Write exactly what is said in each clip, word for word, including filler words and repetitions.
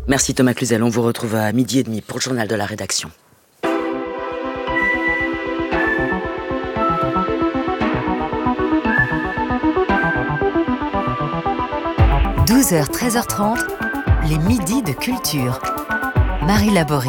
Merci Thomas Cluzel, on vous retrouve à midi et demi pour le journal de la rédaction. douze heures treize heures trente, les midis de culture. Marie Laborie.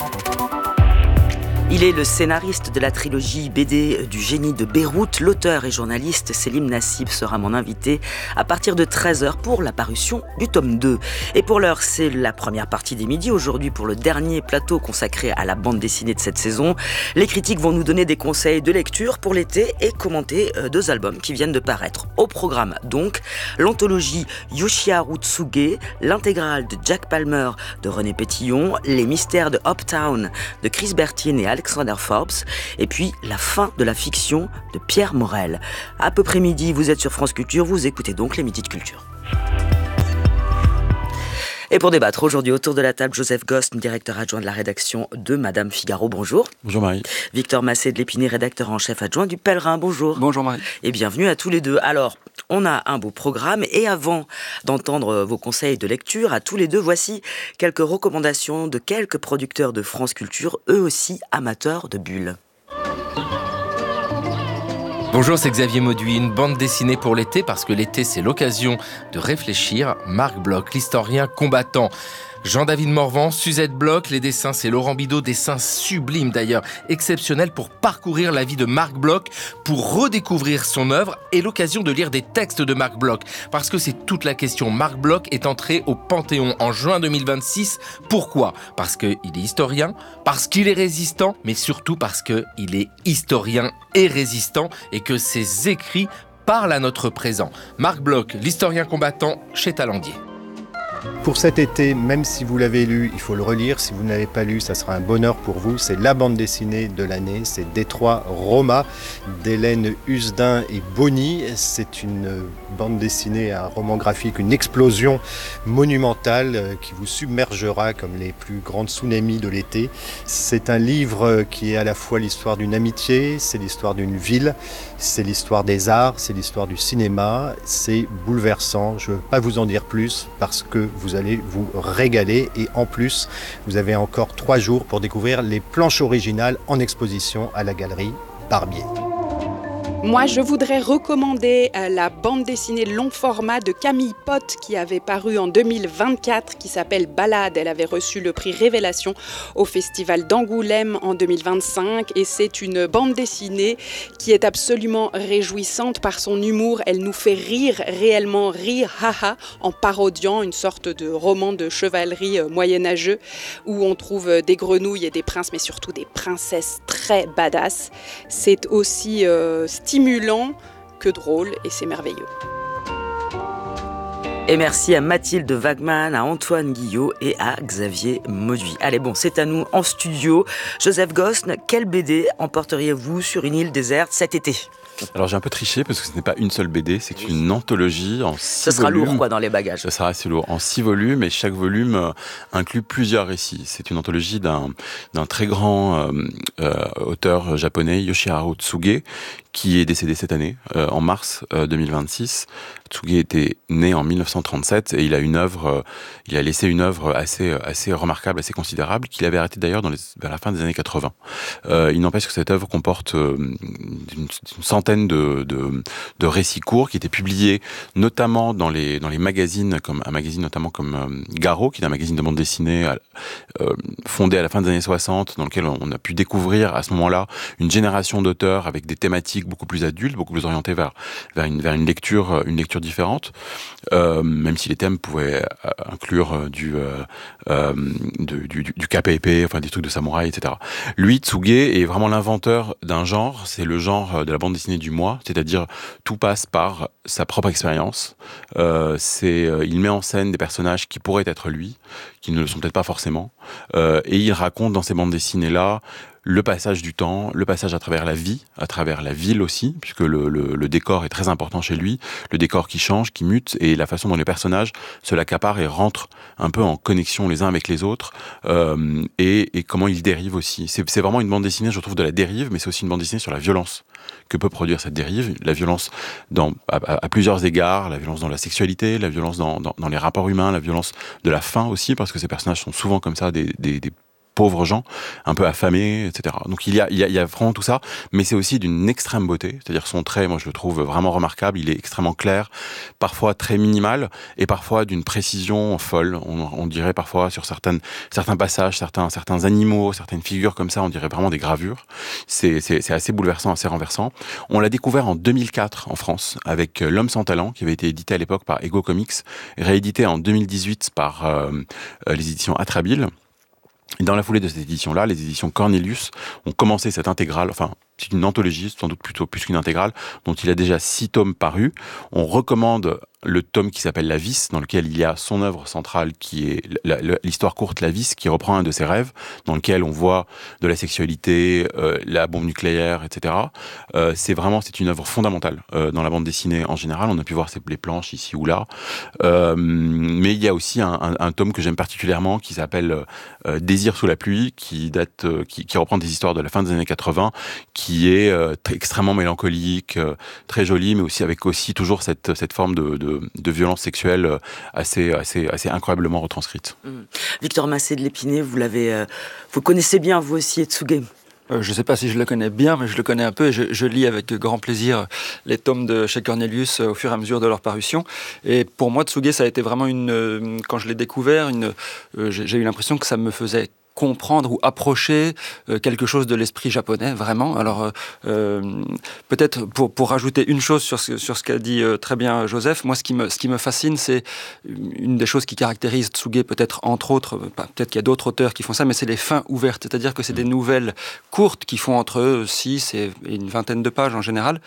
Il est le scénariste de la trilogie B D du génie de Beyrouth. L'auteur et journaliste Selim Nassib sera mon invité à partir de treize heures pour la parution du tome deux. Et pour l'heure, c'est la première partie des midis. Aujourd'hui, pour le dernier plateau consacré à la bande dessinée de cette saison, les critiques vont nous donner des conseils de lecture pour l'été et commenter deux albums qui viennent de paraître. Au programme, donc, l'anthologie Yoshiharu Tsuge, l'intégrale de Jack Palmer de René Pétillon, les mystères de Uptown de Chris Bertien et Alexander Forbes, et puis la fin de la fiction de Pierre Morel. À peu près midi, vous êtes sur France Culture, vous écoutez donc les midis de culture. Et pour débattre aujourd'hui autour de la table, Joseph Gosn, directeur adjoint de la rédaction de Madame Figaro, bonjour. Bonjour Marie. Victor Massé de l'Épinay, rédacteur en chef adjoint du Pèlerin, bonjour. Bonjour Marie. Et bienvenue à tous les deux. Alors, on a un beau programme et avant d'entendre vos conseils de lecture, à tous les deux, voici quelques recommandations de quelques producteurs de France Culture, eux aussi amateurs de bulles. Bonjour, c'est Xavier Mauduit, une bande dessinée pour l'été, parce que l'été c'est l'occasion de réfléchir. Marc Bloch, l'historien combattant. Jean-David Morvan, Suzette Bloch, les dessins c'est Laurent Bidot, dessins sublimes d'ailleurs, exceptionnels pour parcourir la vie de Marc Bloch, pour redécouvrir son œuvre et l'occasion de lire des textes de Marc Bloch, parce que c'est toute la question. Marc Bloch est entré au Panthéon en juin deux mille vingt-six. Pourquoi ? Parce qu'il est historien, parce qu'il est résistant, mais surtout parce qu'il est historien et résistant et que ses écrits parlent à notre présent. Marc Bloch, l'historien combattant chez Talandier. Pour cet été, même si vous l'avez lu, il faut le relire. Si vous ne l'avez pas lu, ça sera un bonheur pour vous. C'est la bande dessinée de l'année. C'est Détroit Roma d'Hélène Husdin et Bonny. C'est une bande dessinée, un roman graphique, une explosion monumentale qui vous submergera comme les plus grandes tsunamis de l'été. C'est un livre qui est à la fois l'histoire d'une amitié, c'est l'histoire d'une ville, c'est l'histoire des arts, c'est l'histoire du cinéma. C'est bouleversant. Je ne veux pas vous en dire plus parce que vous allez vous régaler et en plus, vous avez encore trois jours pour découvrir les planches originales en exposition à la galerie Barbier. Moi, je voudrais recommander euh, la bande dessinée long format de Camille Pott qui avait paru en deux mille vingt-quatre, qui s'appelle Balade. Elle avait reçu le prix Révélation au Festival d'Angoulême en deux mille vingt-cinq et c'est une bande dessinée qui est absolument réjouissante par son humour. Elle nous fait rire, réellement rire, haha, en parodiant une sorte de roman de chevalerie euh, moyenâgeux où on trouve euh, des grenouilles et des princes, mais surtout des princesses très badass. C'est aussi euh, stimulant que drôle et c'est merveilleux. Et merci à Mathilde Wagman, à Antoine Guillot et à Xavier Mauduit. Allez bon, c'est à nous en studio. Joseph Gosn, quelle B D emporteriez-vous sur une île déserte cet été ? Alors j'ai un peu triché parce que ce n'est pas une seule B D, c'est une anthologie en six Ça sera volumes. lourd quoi dans les bagages. Ça sera assez lourd, en six volumes et chaque volume euh, inclut plusieurs récits. C'est une anthologie d'un, d'un très grand euh, euh, auteur japonais, Yoshiharu Tsuge, qui est décédé cette année, euh, en mars euh, deux mille vingt-six. Tsuge était né en dix-neuf cent trente-sept et il a une œuvre, euh, il a laissé une œuvre assez assez remarquable, assez considérable, qu'il avait arrêtée d'ailleurs dans les, vers la fin des années quatre-vingts. Euh, il n'empêche que cette œuvre comporte euh, une, une centaine de, de de récits courts qui étaient publiés notamment dans les dans les magazines, comme un magazine notamment comme euh, Garo, qui est un magazine de bande dessinée euh, fondé à la fin des années soixante, dans lequel on a pu découvrir à ce moment-là une génération d'auteurs avec des thématiques beaucoup plus adultes, beaucoup plus orientées vers vers une vers une lecture une lecture différente, euh, même si les thèmes pouvaient euh, inclure euh, du, euh, euh, de, du du K P P, enfin des trucs de samouraï, et cetera. Lui, Tsuge est vraiment l'inventeur d'un genre, c'est le genre de la bande dessinée du moi, c'est-à-dire tout passe par sa propre expérience. Euh, c'est, euh, il met en scène des personnages qui pourraient être lui, qui ne le sont peut-être pas forcément, euh, et il raconte dans ces bandes dessinées-là le passage du temps, le passage à travers la vie, à travers la ville aussi, puisque le, le, le décor est très important chez lui, le décor qui change, qui mute, et la façon dont les personnages se l'accaparent et rentrent un peu en connexion les uns avec les autres, euh, et, et comment ils dérivent aussi. C'est, c'est vraiment une bande dessinée, je trouve, de la dérive, mais c'est aussi une bande dessinée sur la violence que peut produire cette dérive. La violence dans, à, à plusieurs égards, la violence dans la sexualité, la violence dans, dans, dans les rapports humains, la violence de la faim aussi, parce que ces personnages sont souvent comme ça des, des, des pauvres gens, un peu affamés, et cetera. Donc il y a, il y a, il y a vraiment tout ça, mais c'est aussi d'une extrême beauté, c'est-à-dire son trait, moi je le trouve vraiment remarquable, il est extrêmement clair, parfois très minimal, et parfois d'une précision folle, on, on dirait parfois sur certaines, certains passages, certains, certains animaux, certaines figures comme ça, on dirait vraiment des gravures, c'est, c'est, c'est assez bouleversant, assez renversant. On l'a découvert en deux mille quatre en France, avec L'Homme sans talent, qui avait été édité à l'époque par Ego Comics, réédité en deux mille dix-huit par euh, les éditions Atrabile. Et dans la foulée de cette édition-là, les éditions Cornelius ont commencé cette intégrale, enfin, c'est une anthologie, sans doute plutôt plus qu'une intégrale, dont il a déjà six tomes parus. On recommande le tome qui s'appelle La Vis, dans lequel il y a son œuvre centrale, qui est la, la, l'histoire courte La Vis, qui reprend un de ses rêves, dans lequel on voit de la sexualité, euh, la bombe nucléaire, et cetera. Euh, c'est vraiment, c'est une œuvre fondamentale euh, dans la bande dessinée en général. On a pu voir les planches ici ou là. Euh, mais il y a aussi un, un, un tome que j'aime particulièrement, qui s'appelle euh, Désir sous la pluie, qui date, euh, qui, qui reprend des histoires de la fin des années quatre-vingts, qui est euh, très, extrêmement mélancolique, euh, très joli, mais aussi avec aussi toujours cette, cette forme de, de de violence sexuelle assez, assez, assez incroyablement retranscrite. Mmh. Victor Massé de l'Épinay, vous l'avez, euh, vous connaissez bien vous aussi Etsuge. Euh, je ne sais pas si je le connais bien, mais je le connais un peu et je, je lis avec grand plaisir les tomes de chez Cornelius euh, au fur et à mesure de leur parution. Et pour moi, Tsuge, ça a été vraiment une... Euh, quand je l'ai découvert, une, euh, j'ai, j'ai eu l'impression que ça me faisait comprendre ou approcher euh, quelque chose de l'esprit japonais, vraiment. Alors, euh, peut-être pour, pour rajouter une chose sur ce, sur ce qu'a dit euh, très bien Joseph, moi, ce qui me, ce qui me fascine, c'est une des choses qui caractérise Tsuge, peut-être entre autres, peut-être qu'il y a d'autres auteurs qui font ça, mais c'est les fins ouvertes, c'est-à-dire que c'est des nouvelles courtes qui font entre six et une vingtaine de pages en général.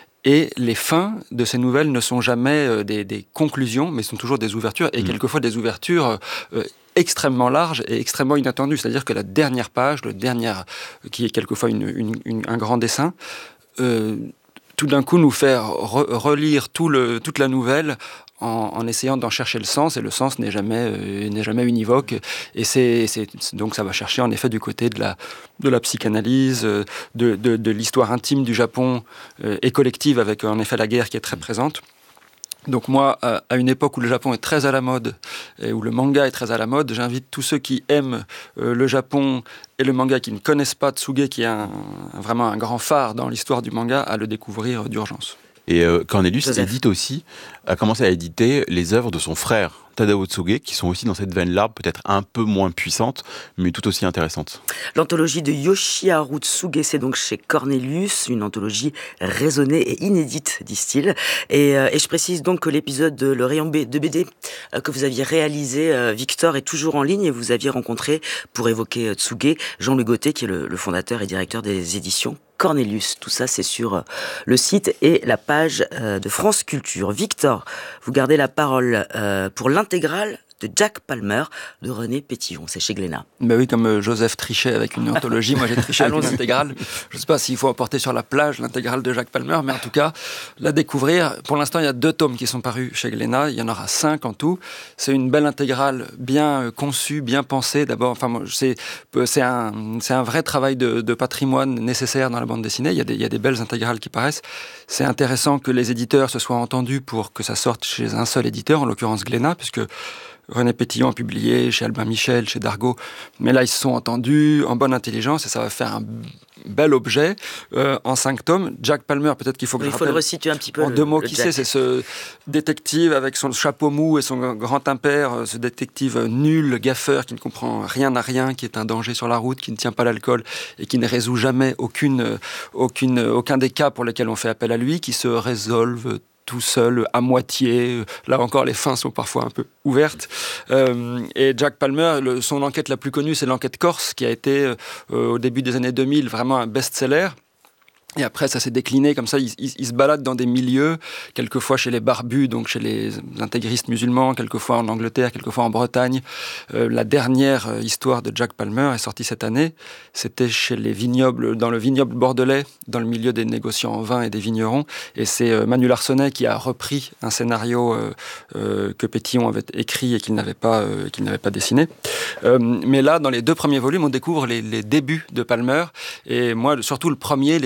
Et les fins de ces nouvelles ne sont jamais des, des conclusions, mais sont toujours des ouvertures, et mmh. quelquefois des ouvertures euh, extrêmement larges et extrêmement inattendues. C'est-à-dire que la dernière page, le dernier, qui est quelquefois une, une, une, un grand dessin, euh, tout d'un coup nous fait re- relire tout le, toute la nouvelle en, en essayant d'en chercher le sens, et le sens n'est jamais, euh, n'est jamais univoque. Et c'est, c'est, donc ça va chercher en effet du côté de la, de la psychanalyse, de, de, de l'histoire intime du Japon euh, et collective, avec en effet la guerre qui est très présente. Donc moi, à une époque où le Japon est très à la mode, et où le manga est très à la mode, j'invite tous ceux qui aiment euh, le Japon et le manga, qui ne connaissent pas Tsuge, qui est un, vraiment un grand phare dans l'histoire du manga, à le découvrir d'urgence. Et euh, Cornelius édite aussi, a commencé à éditer les œuvres de son frère, Tadao Tsuge, qui sont aussi dans cette veine-là, peut-être un peu moins puissante, mais tout aussi intéressante. L'anthologie de Yoshiharu Tsuge, c'est donc chez Cornelius, une anthologie raisonnée et inédite, disent-ils. Et, euh, et je précise donc que l'épisode de Le Rayon B, de B D euh, que vous aviez réalisé, euh, Victor, est toujours en ligne, et vous aviez rencontré, pour évoquer euh, Tsuge, Jean-Louis Gauthier, qui est le, le fondateur et directeur des éditions Cornelius. Tout ça, c'est sur le site et la page de France Culture. Victor, vous gardez la parole pour l'intégrale de Jack Palmer de René Pétillon. C'est chez Glénat. Ben oui, comme Joseph trichait avec une anthologie, moi j'ai triché avec une intégrale. Je ne sais pas s'il faut emporter sur la plage l'intégrale de Jack Palmer, mais en tout cas, la découvrir. Pour l'instant, il y a deux tomes qui sont parus chez Glénat. Il y en aura cinq en tout. C'est une belle intégrale, bien conçue, bien pensée. D'abord, enfin, c'est, c'est, un, c'est un vrai travail de, de patrimoine nécessaire dans la bande dessinée. Il y a des, il y a des belles intégrales qui paraissent. C'est intéressant que les éditeurs se soient entendus pour que ça sorte chez un seul éditeur, en l'occurrence Glénat, puisque René Pétillon a publié chez Albin Michel, chez Dargaud, mais là ils se sont entendus en bonne intelligence et ça va faire un bel objet euh, en cinq tomes. Jack Palmer, peut-être qu'il faut que oui, je il faut rappelle le resituer un petit peu. En le, deux mots, le qui Jack. c'est C'est ce détective avec son chapeau mou et son grand impair, ce détective nul, gaffeur, qui ne comprend rien à rien, qui est un danger sur la route, qui ne tient pas l'alcool et qui ne résout jamais aucune, aucune, aucun des cas pour lesquels on fait appel à lui, qui se résolvent tout seul, à moitié. Là encore, les fins sont parfois un peu ouvertes. Euh, et Jack Palmer, le, son enquête la plus connue, c'est l'enquête Corse, qui a été, euh, au début des années deux mille, vraiment un best-seller. Et après, ça s'est décliné comme ça. Il, il, il se balade dans des milieux, quelquefois chez les barbus, donc chez les intégristes musulmans, quelquefois en Angleterre, quelquefois en Bretagne. Euh, la dernière histoire de Jack Palmer est sortie cette année. C'était chez les vignobles, dans le vignoble bordelais, dans le milieu des négociants en vin et des vignerons. Et c'est euh, Manu Larsonnet qui a repris un scénario euh, euh, que Pétillon avait écrit et qu'il n'avait pas, euh, qu'il n'avait pas dessiné. Euh, mais là, dans les deux premiers volumes, on découvre les, les débuts de Palmer. Et moi, surtout le premier, les histoires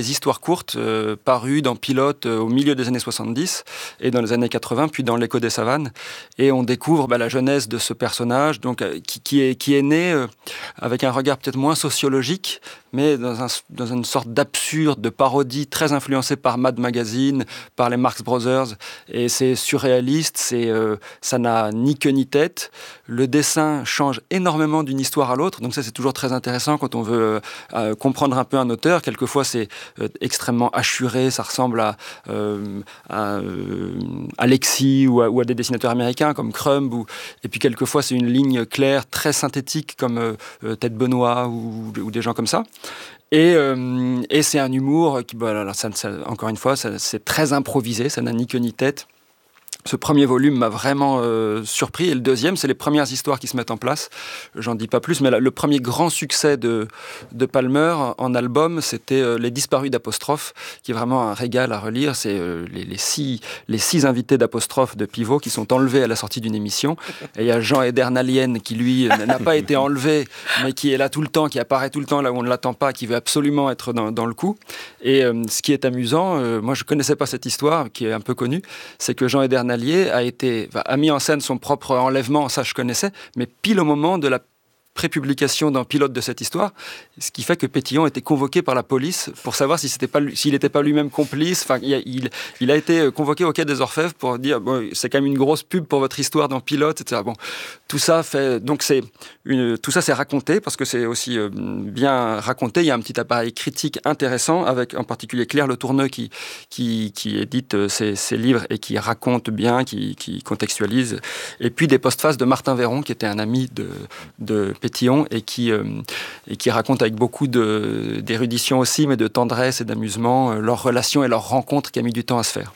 courte euh, parue dans Pilote euh, au milieu des années soixante-dix et dans les années quatre-vingts, puis dans L'écho des savanes. Et on découvre bah, la jeunesse de ce personnage, donc, euh, qui, qui, est, qui est né euh, avec un regard peut-être moins sociologique, mais dans, un, dans une sorte d'absurde, de parodie très influencée par Mad Magazine, par les Marx Brothers. Et c'est surréaliste, c'est, euh, ça n'a ni queue ni tête. Le dessin change énormément d'une histoire à l'autre, donc ça c'est toujours très intéressant quand on veut euh, comprendre un peu un auteur. Quelquefois c'est euh, extrêmement hachuré, ça ressemble à, euh, à euh, Alexis ou à, ou à des dessinateurs américains comme Crumb, ou, et puis quelquefois c'est une ligne claire, très synthétique comme euh, Ted Benoît ou, ou des gens comme ça. Et, euh, et c'est un humour qui, bah, alors ça, ça, encore une fois, ça, c'est très improvisé, ça n'a ni queue ni tête. Ce premier volume m'a vraiment euh, surpris. Et le deuxième, c'est les premières histoires qui se mettent en place. J'en dis pas plus, mais là, le premier grand succès de, de Palmer en album, c'était euh, Les Disparus d'Apostrophe, qui est vraiment un régal à relire. C'est euh, les, les, six, les six invités d'Apostrophe de Pivot qui sont enlevés à la sortie d'une émission. Et il y a Jean Edernalien qui, lui, n'a pas été enlevé, mais qui est là tout le temps, qui apparaît tout le temps là où on ne l'attend pas, qui veut absolument être dans, dans le coup. Et euh, ce qui est amusant, euh, moi je connaissais pas cette histoire, qui est un peu connue, c'est que Jean Edernalien a, été, a mis en scène son propre enlèvement, ça je connaissais, mais pile au moment de la prépublication d'un pilote de cette histoire, ce qui fait que Pétillon était convoqué par la police pour savoir si c'était pas, s'il n'était pas lui-même complice. Enfin, il, il, il a été convoqué au Quai des Orfèvres pour dire bon, c'est quand même une grosse pub pour votre histoire dans Pilote, et cetera. Bon, tout ça fait donc c'est une, tout ça c'est raconté parce que c'est aussi euh, bien raconté. Il y a un petit appareil critique intéressant avec en particulier Claire Le Tourneux qui qui, qui édite euh, ces, ces livres et qui raconte bien, qui, qui contextualise. Et puis des postfaces de Martin Véron qui était un ami de de Pétillon et qui, euh, et qui raconte avec beaucoup de, d'érudition aussi, mais de tendresse et d'amusement, euh, leur relation et leur rencontre qui a mis du temps à se faire.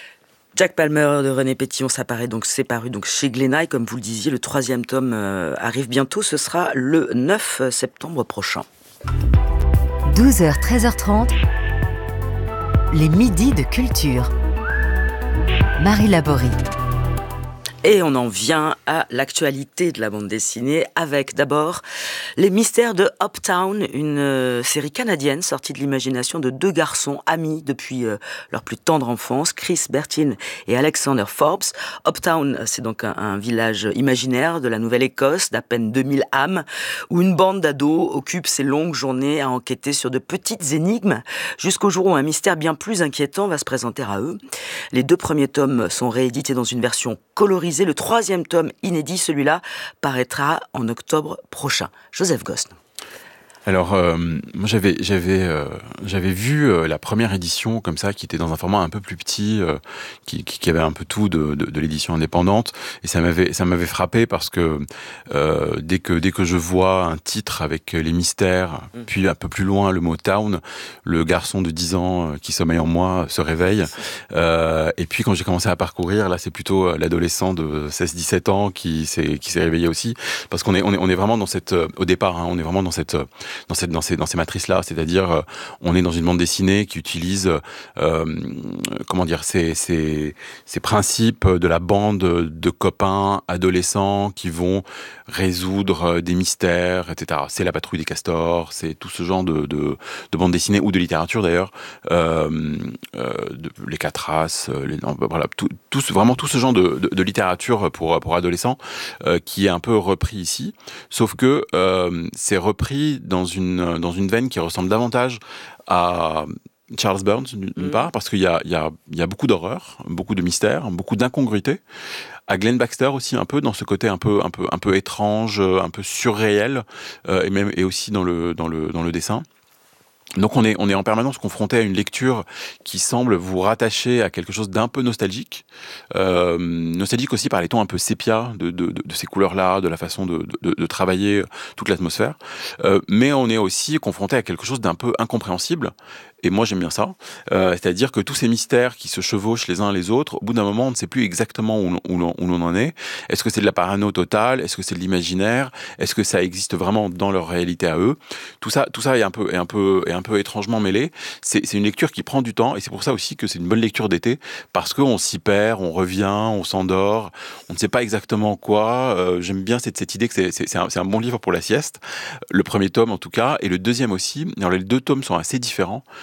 Jack Palmer de René Pétillon, ça paraît donc, c'est paru donc chez Glénat, et comme vous le disiez, le troisième tome euh, arrive bientôt, ce sera le neuf septembre prochain. douze heures treize heures trente, les midis de culture. Marie Laborie. Et on en vient à l'actualité de la bande dessinée avec d'abord Les Mystères de Uptown, une euh, série canadienne sortie de l'imagination de deux garçons amis depuis euh, leur plus tendre enfance, Chris Bertin et Alexander Forbes. Uptown, c'est donc un, un village imaginaire de la Nouvelle-Écosse d'à peine deux mille âmes où une bande d'ados occupe ses longues journées à enquêter sur de petites énigmes jusqu'au jour où un mystère bien plus inquiétant va se présenter à eux. Les deux premiers tomes sont réédités dans une version colorisée. Le troisième tome inédit, celui-là, paraîtra en octobre prochain. Joseph Gosne. Alors, euh, moi j'avais j'avais euh, j'avais vu euh, la première édition comme ça, qui était dans un format un peu plus petit, euh, qui, qui qui avait un peu tout de, de, de l'édition indépendante, et ça m'avait ça m'avait frappé parce que euh, dès que dès que je vois un titre avec les mystères, mmh. puis un peu plus loin le mot town, le garçon de dix ans euh, qui sommeille en moi se réveille, euh, et puis quand j'ai commencé à parcourir, là c'est plutôt l'adolescent de seize dix-sept ans qui s'est qui s'est réveillé aussi, parce qu'on est on est on est vraiment dans cette euh, au départ, hein, on est vraiment dans cette dans cette dans ces dans ces matrices là, c'est-à-dire euh, on est dans une bande dessinée qui utilise euh, comment dire ces ces ces principes de la bande de copains adolescents qui vont résoudre des mystères, et cetera. C'est la patrouille des castors, c'est tout ce genre de de, de bande dessinée ou de littérature d'ailleurs, euh, euh, de, les quatre races, les, non, voilà, tout, tout vraiment tout ce genre de, de, de littérature pour pour adolescents euh, qui est un peu repris ici, sauf que euh, c'est repris dans Dans une, dans une veine qui ressemble davantage à Charles Burns, d'une mmh. part, parce qu'il y a, il y a, il y a beaucoup d'horreur, beaucoup de mystère, beaucoup d'incongruité. À Glenn Baxter aussi, un peu, dans ce côté un peu, un peu, un peu étrange, un peu surréel, euh, et, même, et aussi dans le, dans le, dans le dessin. Donc on est, on est en permanence confronté à une lecture qui semble vous rattacher à quelque chose d'un peu nostalgique, euh, nostalgique aussi par les tons un peu sépia de, de, de, de ces couleurs-là, de la façon de, de, de travailler toute l'atmosphère, euh, mais on est aussi confronté à quelque chose d'un peu incompréhensible. Et moi j'aime bien ça, euh, c'est-à-dire que tous ces mystères qui se chevauchent les uns les autres, au bout d'un moment on ne sait plus exactement où l'on, où l'on, où l'on en est. Est-ce que c'est de la parano totale? Est-ce que c'est de l'imaginaire? Est-ce que ça existe vraiment dans leur réalité à eux? Tout ça, tout ça est un peu, est un peu, est un peu étrangement mêlé. C'est, c'est une lecture qui prend du temps, et c'est pour ça aussi que c'est une bonne lecture d'été, parce qu'on s'y perd, on revient, on s'endort, on ne sait pas exactement quoi. Euh, j'aime bien cette, cette idée que c'est, c'est, c'est, un, c'est un bon livre pour la sieste. Le premier tome en tout cas, et le deuxième aussi. Alors les deux tomes sont assez différents.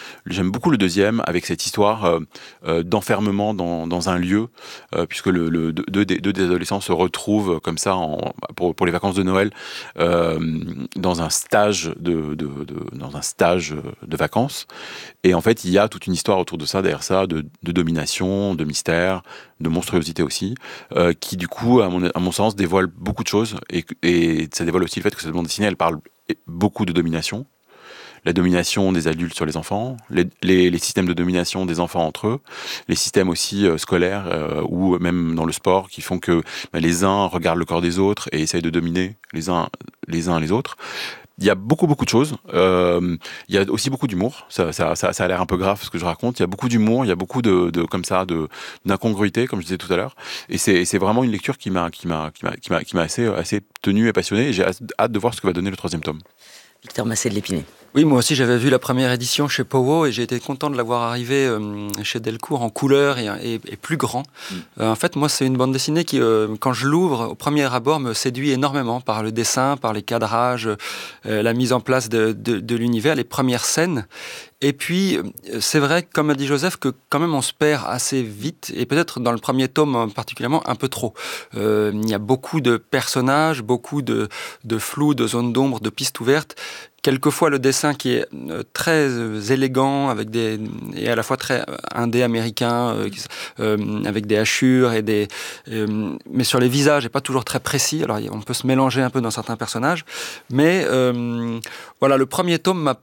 J'aime beaucoup le deuxième, avec cette histoire euh, euh, d'enfermement dans, dans un lieu, euh, puisque le, le, deux, des, deux des adolescents se retrouvent comme ça en, pour, pour les vacances de Noël euh, dans un stage de, de, de, dans un stage de vacances. Et en fait, il y a toute une histoire autour de ça, derrière ça, de, de domination, de mystère, de monstruosité aussi, euh, qui du coup, à mon, à mon sens, dévoile beaucoup de choses. Et, et ça dévoile aussi le fait que cette bande dessinée, elle parle beaucoup de domination. La domination des adultes sur les enfants, les, les, les systèmes de domination des enfants entre eux, les systèmes aussi euh, scolaires euh, ou même dans le sport qui font que bah, les uns regardent le corps des autres et essayent de dominer les uns les, uns les autres. Il y a beaucoup, beaucoup de choses. Euh, il y a aussi beaucoup d'humour. Ça, ça, ça, ça a l'air un peu grave ce que je raconte. Il y a beaucoup d'humour, il y a beaucoup de, de comme ça, de, d'incongruité, comme je disais tout à l'heure. Et c'est, c'est vraiment une lecture qui m'a, qui m'a, qui m'a, qui m'a, qui m'a assez, assez tenu et passionné. Et j'ai hâte de voir ce que va donner le troisième tome. Victor Massé de l'Épinay. Oui, moi aussi j'avais vu la première édition chez Powo et j'ai été content de l'avoir arrivé euh, chez Delcourt en couleur et, et, et plus grand. Mm. Euh, en fait, moi c'est une bande dessinée qui, euh, quand je l'ouvre, au premier abord, me séduit énormément par le dessin, par les cadrages, euh, la mise en place de, de, de l'univers, les premières scènes. Et puis, c'est vrai, comme a dit Joseph, que quand même on se perd assez vite, et peut-être dans le premier tome particulièrement un peu trop. Euh, il y a beaucoup de personnages, beaucoup de, de flou, de zones d'ombre, de pistes ouvertes. Quelquefois le dessin qui est très élégant, avec des, et à la fois très indé américain, euh, euh, avec des hachures, et des, euh, mais sur les visages, et pas toujours très précis. Alors on peut se mélanger un peu dans certains personnages. Mais euh, voilà, le premier tome m'a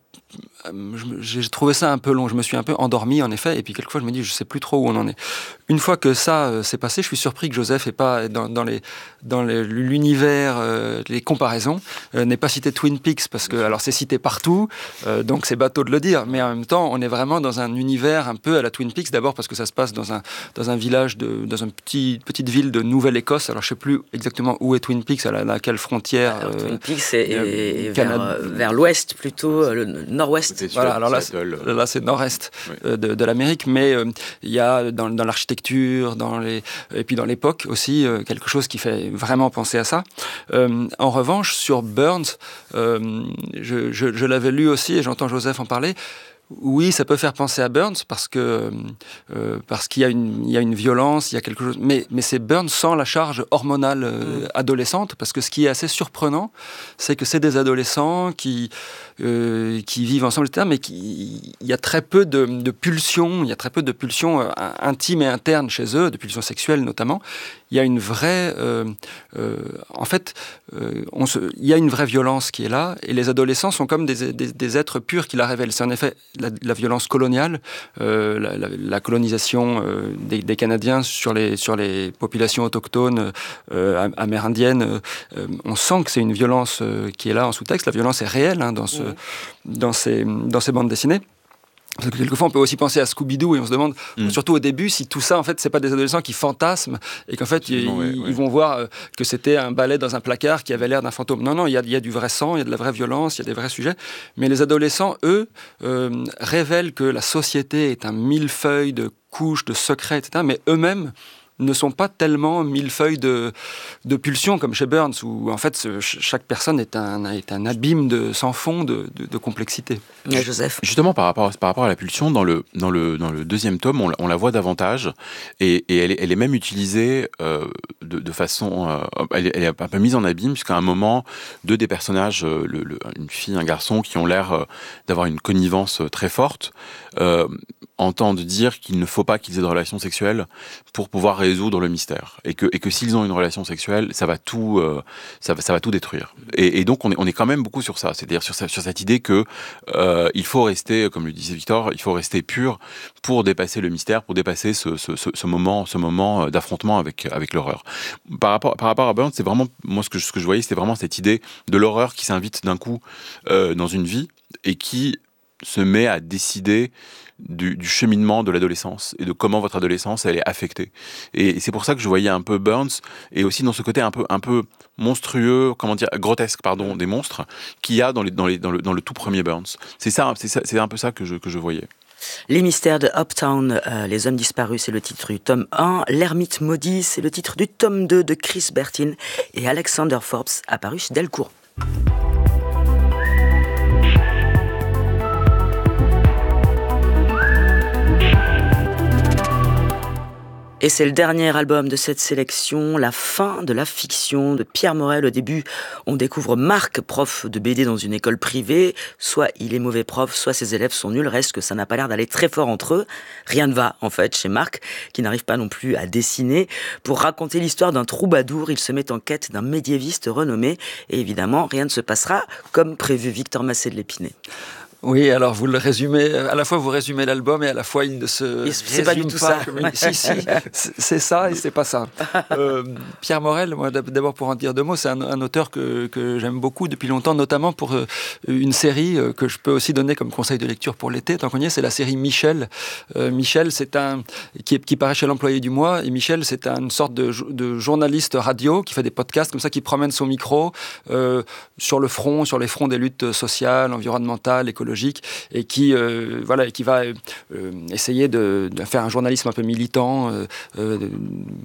j'ai trouvé ça un peu long, je me suis un peu endormi en effet, et puis quelquefois je me dis je sais plus trop où on en est. Une fois que ça euh, s'est passé, je suis surpris que Joseph est pas dans, dans, les, dans les, l'univers, euh, les comparaisons, euh, n'ait pas cité Twin Peaks, parce que alors c'est cité partout, euh, donc c'est bateau de le dire, mais en même temps on est vraiment dans un univers un peu à la Twin Peaks, d'abord parce que ça se passe dans un, dans un village, de, dans une petit, petite ville de Nouvelle-Écosse, alors je sais plus exactement où est Twin Peaks, à, la, à laquelle frontière. Alors, euh, Twin Peaks est, est vers, vers l'ouest plutôt, le nord-ouest. Voilà, alors là, c'est, là c'est nord-est oui. euh, de, de l'Amérique, mais il euh, y a dans, dans l'architecture, dans les, et puis dans l'époque aussi, euh, quelque chose qui fait vraiment penser à ça. Euh, en revanche, sur Burns, euh, je, je, je l'avais lu aussi, et j'entends Joseph en parler. Oui, ça peut faire penser à Burns parce que euh, parce qu'il y a une il y a une violence, il y a quelque chose, mais mais c'est Burns sans la charge hormonale euh, adolescente, parce que ce qui est assez surprenant, c'est que c'est des adolescents qui euh, qui vivent ensemble, et cetera, mais qui il y a très peu de, de pulsions, il y a très peu de pulsions euh, intimes et internes chez eux, de pulsions sexuelles notamment. Il y a une vraie, euh, euh, en fait, euh, on se, il y a une vraie violence qui est là, et les adolescents sont comme des, des, des êtres purs qui la révèlent. C'est en effet la, la violence coloniale, euh, la, la, la colonisation euh, des, des Canadiens sur les, sur les populations autochtones euh, amérindiennes. Euh, on sent que c'est une violence euh, qui est là en sous-texte. La violence est réelle hein, dans, ce, mmh. dans, ces, dans ces bandes dessinées. Parce que quelquefois, on peut aussi penser à Scooby-Doo et on se demande, mmh. surtout au début, si tout ça, en fait, c'est pas des adolescents qui fantasment et qu'en fait, ils, ouais, ouais. ils vont voir euh, que c'était un balai dans un placard qui avait l'air d'un fantôme. Non, non, il y a, il y a du vrai sang, il y a de la vraie violence, il y a des vrais sujets. Mais les adolescents, eux, euh, révèlent que la société est un millefeuille de couches, de secrets, et cetera. Mais eux-mêmes ne sont pas tellement millefeuilles de, de pulsions comme chez Burns, où en fait ce, chaque personne est un, est un abîme de, sans fond de, de, de complexité. Mais Joseph. Justement, par rapport, par rapport à la pulsion, dans le, dans le, dans le deuxième tome, on, on la voit davantage, et, et elle, est, elle est même utilisée euh, de, de façon... Euh, elle, elle est un peu mise en abîme, puisqu'à un moment, deux des personnages, le, le, une fille, un garçon, qui ont l'air euh, d'avoir une connivence très forte, euh, entendent dire qu'il ne faut pas qu'ils aient de relations sexuelles pour pouvoir résoudre le mystère, et que, et que s'ils ont une relation sexuelle, ça va tout, euh, ça, va, ça va tout détruire. Et, et donc on est, on est quand même beaucoup sur ça, c'est-à-dire sur, sur cette idée que euh, il faut rester, comme le disait Victor, il faut rester pur pour dépasser le mystère, pour dépasser ce, ce, ce, ce moment, ce moment d'affrontement avec, avec l'horreur. Par rapport, par rapport à Burns, c'est vraiment, moi ce que, ce que je voyais, c'était vraiment cette idée de l'horreur qui s'invite d'un coup euh, dans une vie et qui se met à décider Du, du cheminement de l'adolescence et de comment votre adolescence elle est affectée. Et c'est pour ça que je voyais un peu Burns, et aussi dans ce côté un peu, un peu monstrueux, comment dire, grotesque, pardon, des monstres qu'il y a dans, les, dans, les, dans, le, dans le tout premier Burns. C'est ça, c'est ça, c'est un peu ça que je, que je voyais. Les mystères de Uptown, euh, Les hommes disparus, c'est le titre du tome un. L'ermite maudit, c'est le titre du tome deux de Chris Bertin et Alexander Forbes, apparu chez Delcourt. Et c'est le dernier album de cette sélection, La fin de la fiction de Pierre Morel. Au début, on découvre Marc, prof de B D dans une école privée. Soit il est mauvais prof, soit ses élèves sont nuls. Reste que ça n'a pas l'air d'aller très fort entre eux. Rien ne va, en fait, chez Marc, qui n'arrive pas non plus à dessiner. Pour raconter l'histoire d'un troubadour, il se met en quête d'un médiéviste renommé. Et évidemment, rien ne se passera comme prévu. Victor Massé de l'Épinay. Oui, alors vous le résumez, à la fois vous résumez l'album et à la fois il ne se c'est pas du tout pas ça. Comme il... Si, si, c'est ça et c'est pas ça. Euh, Pierre Morel, moi d'abord pour en dire deux mots, c'est un, un auteur que, que j'aime beaucoup depuis longtemps, notamment pour euh, une série euh, que je peux aussi donner comme conseil de lecture pour l'été, tant qu'on y est, c'est la série Michel. Euh, Michel, c'est un qui, qui paraît chez l'Employé du mois, et Michel, c'est une sorte de, de journaliste radio qui fait des podcasts comme ça, qui promène son micro euh, sur le front, sur les fronts des luttes sociales, environnementales, écologiques, et qui, euh, voilà, qui va euh, essayer de, de faire un journalisme un peu militant, euh, euh, de,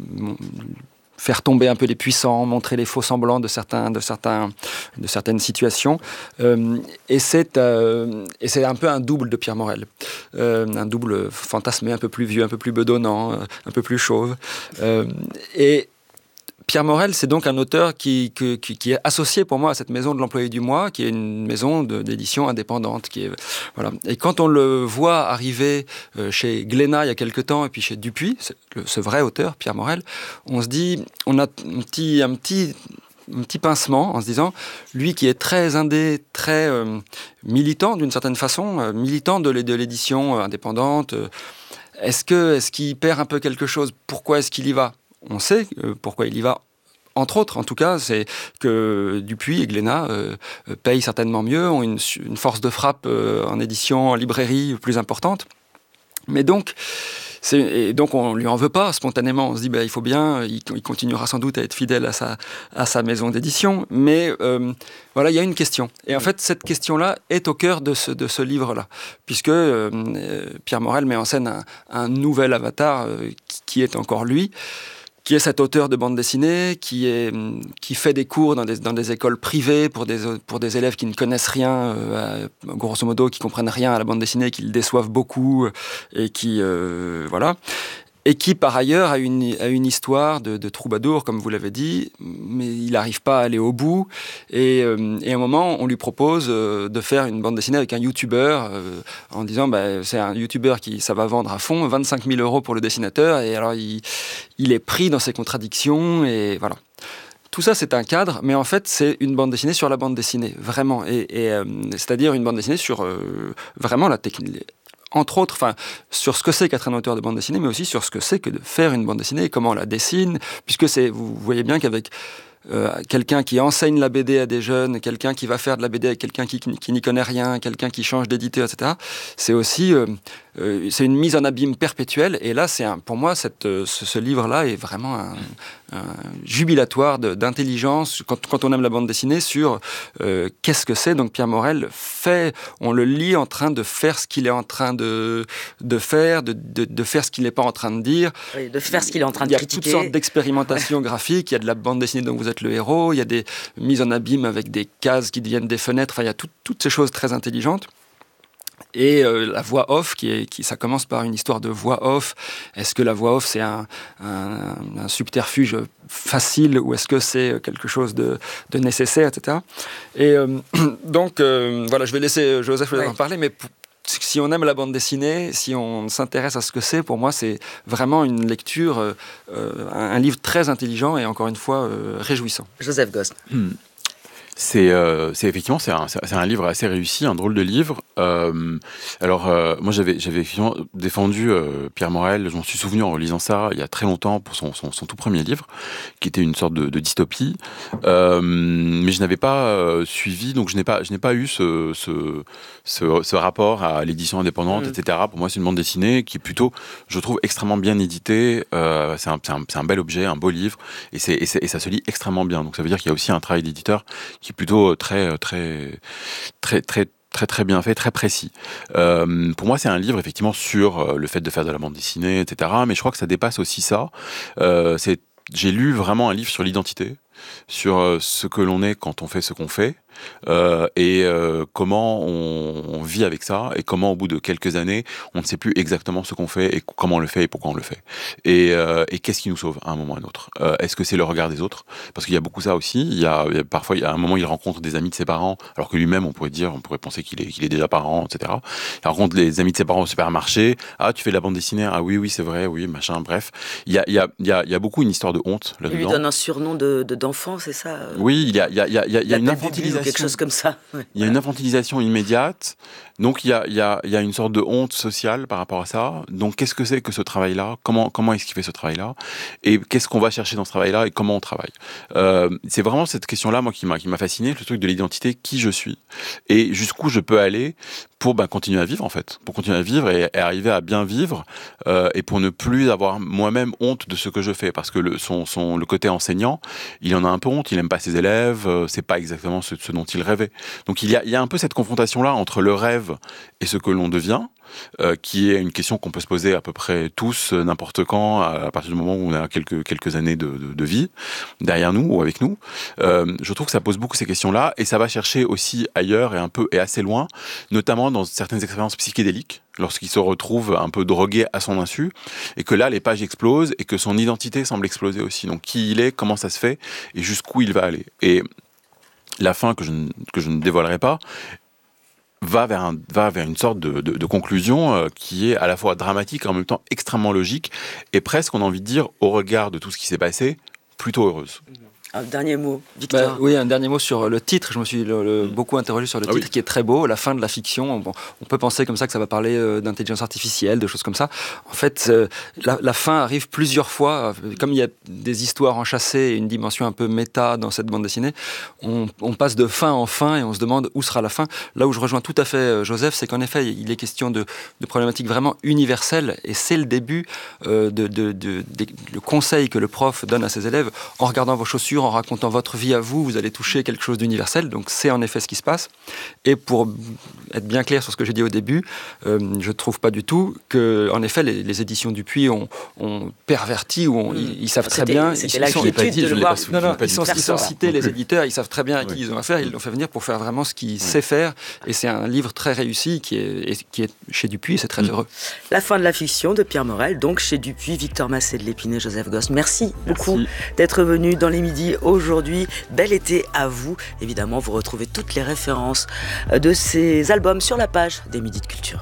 faire tomber un peu les puissants, montrer les faux semblants de, certains, de, certains, de certaines situations. Euh, et, c'est, euh, et c'est un peu un double de Pierre Morel. Euh, un double fantasmé, un peu plus vieux, un peu plus bedonnant, un peu plus chauve. Euh, et Pierre Morel, c'est donc un auteur qui, qui, qui est associé pour moi à cette maison de l'Employé du mois, qui est une maison de, d'édition indépendante. Qui est, voilà. Et quand on le voit arriver chez Glénat il y a quelque temps, et puis chez Dupuis, le, ce vrai auteur, Pierre Morel, on se dit, on a un petit, un petit, un petit pincement en se disant, lui qui est très indé, très euh, militant d'une certaine façon, euh, militant de, de l'édition indépendante, euh, est-ce que, est-ce qu'il perd un peu quelque chose ? Pourquoi est-ce qu'il y va ? On sait pourquoi il y va. Entre autres, en tout cas, c'est que Dupuis et Glénat euh, payent certainement mieux, ont une, une force de frappe euh, en édition, en librairie plus importante. Mais donc, c'est, et donc on ne lui en veut pas spontanément. On se dit, bah, il faut bien, il, il continuera sans doute à être fidèle à sa, à sa maison d'édition. Mais euh, voilà, il y a une question. Et en fait, cette question-là est au cœur de ce, de ce livre-là. Puisque euh, Pierre Morel met en scène un, un nouvel avatar euh, qui, qui est encore lui, qui est cet auteur de bande dessinée, qui, est, qui fait des cours dans des, dans des écoles privées pour des, pour des élèves qui ne connaissent rien, euh, grosso modo, qui comprennent rien à la bande dessinée, qui le déçoivent beaucoup, et qui... Euh, voilà. Et qui, par ailleurs, a une, a une histoire de, de troubadour, comme vous l'avez dit, mais il n'arrive pas à aller au bout. Et, euh, et à un moment, on lui propose euh, de faire une bande dessinée avec un youtubeur, euh, en disant, bah, c'est un youtubeur qui, ça va vendre à fond, vingt-cinq mille euros pour le dessinateur, et alors il, il est pris dans ses contradictions, et voilà. Tout ça, c'est un cadre, mais en fait, c'est une bande dessinée sur la bande dessinée, vraiment. Et, et, euh, c'est-à-dire une bande dessinée sur euh, vraiment la technique. Entre autres, enfin, sur ce que c'est qu'être un auteur de bande dessinée, mais aussi sur ce que c'est que de faire une bande dessinée et comment on la dessine, puisque c'est, vous voyez bien qu'avec euh, quelqu'un qui enseigne la B D à des jeunes, quelqu'un qui va faire de la B D avec quelqu'un qui, qui, qui n'y connaît rien, quelqu'un qui change d'éditeur, et cetera, c'est aussi euh, euh, c'est une mise en abîme perpétuelle. Et là, c'est un, pour moi, cette, euh, ce, ce livre-là est vraiment un, un jubilatoire de, d'intelligence, quand, quand on aime la bande dessinée, sur euh, qu'est-ce que c'est. Donc Pierre Morel fait, on le lit en train de faire ce qu'il est en train de, de faire, de, de, de faire ce qu'il n'est pas en train de dire. Oui, de faire ce qu'il est en train de critiquer. critiquer. Il y a toutes sortes d'expérimentations ouais. graphiques, il y a de la bande dessinée dont vous êtes le héros, il y a des mises en abîme avec des cases qui deviennent des fenêtres, enfin il y a tout, toutes ces choses très intelligentes. Et euh, la voix off, qui est, qui, ça commence par une histoire de voix off. Est-ce que la voix off, c'est un, un, un subterfuge facile ou est-ce que c'est quelque chose de, de nécessaire, et cetera. Et euh, donc, euh, voilà, je vais laisser Joseph ouais. en parler, mais pour, si on aime la bande dessinée, si on s'intéresse à ce que c'est, pour moi, c'est vraiment une lecture, euh, un, un livre très intelligent et encore une fois, euh, réjouissant. Joseph Gosse. Hmm. C'est, euh, c'est effectivement c'est un, c'est un livre assez réussi, un drôle de livre. Euh, alors euh, moi j'avais j'avais effectivement défendu euh, Pierre Morel, je m'en suis souvenu en relisant ça il y a très longtemps pour son son, son tout premier livre, qui était une sorte de, de dystopie. Euh, mais je n'avais pas euh, suivi, donc je n'ai pas je n'ai pas eu ce ce ce, ce rapport à l'édition indépendante, mmh. et cetera. Pour moi, c'est une bande dessinée qui est plutôt, je trouve, extrêmement bien éditée. Euh, c'est un c'est un c'est un bel objet, un beau livre, et c'est et, c'est, et ça se lit extrêmement bien. Donc ça veut dire qu'il y a aussi un travail d'éditeur qui est plutôt très très très très très très bien fait, très précis. Euh, pour moi, c'est un livre effectivement sur le fait de faire de la bande dessinée, et cetera. Mais je crois que ça dépasse aussi ça. Euh, c'est, j'ai lu vraiment un livre sur l'identité, sur ce que l'on est quand on fait ce qu'on fait. euh, et euh, comment on, on vit avec ça et comment au bout de quelques années on ne sait plus exactement ce qu'on fait et comment on le fait et pourquoi on le fait et, euh, et qu'est-ce qui nous sauve à un moment ou à un autre. Euh, est-ce que c'est le regard des autres? Parce qu'il y a beaucoup ça aussi. Il y a, il y a parfois il y a un moment il rencontre des amis de ses parents alors que lui-même on pourrait dire on pourrait penser qu'il est, qu'il est déjà parent, et cetera. Il rencontre les amis de ses parents au supermarché. Ah, tu fais de la bande dessinée? Ah oui oui c'est vrai, oui machin. Bref, il y a il y a il y a, il y a beaucoup une histoire de honte là-dedans. Il lui donne un surnom de, de d'enfant, c'est ça? Oui, il y a il y a il y a, il y a, il y a une infantilisation, quelque chose comme ça. Ouais. Il y a une infantilisation immédiate. Donc il y a il y a il y a une sorte de honte sociale par rapport à ça. Donc qu'est-ce que c'est que ce travail-là? Comment comment est-ce qu'il fait ce travail-là? Et qu'est-ce qu'on va chercher dans ce travail-là et comment on travaille? euh, C'est vraiment cette question-là moi qui m'a qui m'a fasciné, le truc de l'identité, qui je suis et jusqu'où je peux aller pour bah, continuer à vivre en fait, pour continuer à vivre et, et arriver à bien vivre euh, et pour ne plus avoir moi-même honte de ce que je fais, parce que le son son le côté enseignant, il en a un peu honte, il aime pas ses élèves, euh, c'est pas exactement ce, ce dont il rêvait. Donc il y a il y a un peu cette confrontation-là entre le rêve et ce que l'on devient, euh, qui est une question qu'on peut se poser à peu près tous, euh, n'importe quand, à, à partir du moment où on a quelques, quelques années de, de, de vie derrière nous ou avec nous. Euh, je trouve que ça pose beaucoup ces questions-là, et ça va chercher aussi ailleurs et un peu et assez loin, notamment dans certaines expériences psychédéliques, lorsqu'il se retrouve un peu drogué à son insu, et que là, les pages explosent, et que son identité semble exploser aussi. Donc, qui il est, comment ça se fait, et jusqu'où il va aller. Et la fin, que je ne, que je ne dévoilerai pas, va vers, un, va vers une sorte de, de, de conclusion euh, qui est à la fois dramatique et en même temps extrêmement logique, et presque, on a envie de dire, au regard de tout ce qui s'est passé, plutôt heureuse. Un dernier mot, Victor. Bah, oui, un dernier mot sur le titre. Je me suis le, le, beaucoup interrogé sur le ah titre oui. qui est très beau, la fin de la fiction. Bon, on peut penser comme ça que ça va parler euh, d'intelligence artificielle, de choses comme ça. En fait, euh, la, la fin arrive plusieurs fois. Comme il y a des histoires enchâssées et une dimension un peu méta dans cette bande dessinée, on, on passe de fin en fin et on se demande où sera la fin. Là où je rejoins tout à fait euh, Joseph, c'est qu'en effet, il est question de, de problématiques vraiment universelles, et c'est le début euh, de, de, de, de, de le conseil que le prof donne à ses élèves. En regardant vos chaussures, en racontant votre vie à vous, vous allez toucher quelque chose d'universel. Donc c'est en effet ce qui se passe. Et pour être bien clair sur ce que j'ai dit au début, euh, je ne trouve pas du tout que, en effet, les, les éditions Dupuis ont, ont perverti, ou ont, mmh. ils, ils savent très bien. C'était ils, la ils sont, quiétude de le voir. Non, non, ils sont, ils sont ça. cités, les éditeurs, ils savent très bien à qui oui. ils ont affaire. Ils l'ont fait venir pour faire vraiment ce qu'il mmh. sait faire. Et c'est un livre très réussi qui est, qui est chez Dupuis, et c'est très mmh. heureux. La fin de la fiction de Pierre Morel, donc chez Dupuis, Victor Massé de l'Épinay, Joseph Gosse. Merci, Merci beaucoup d'être venu dans les midis aujourd'hui. Bel été à vous. Évidemment, vous retrouvez toutes les références de ces albums sur la page des Midis de Culture.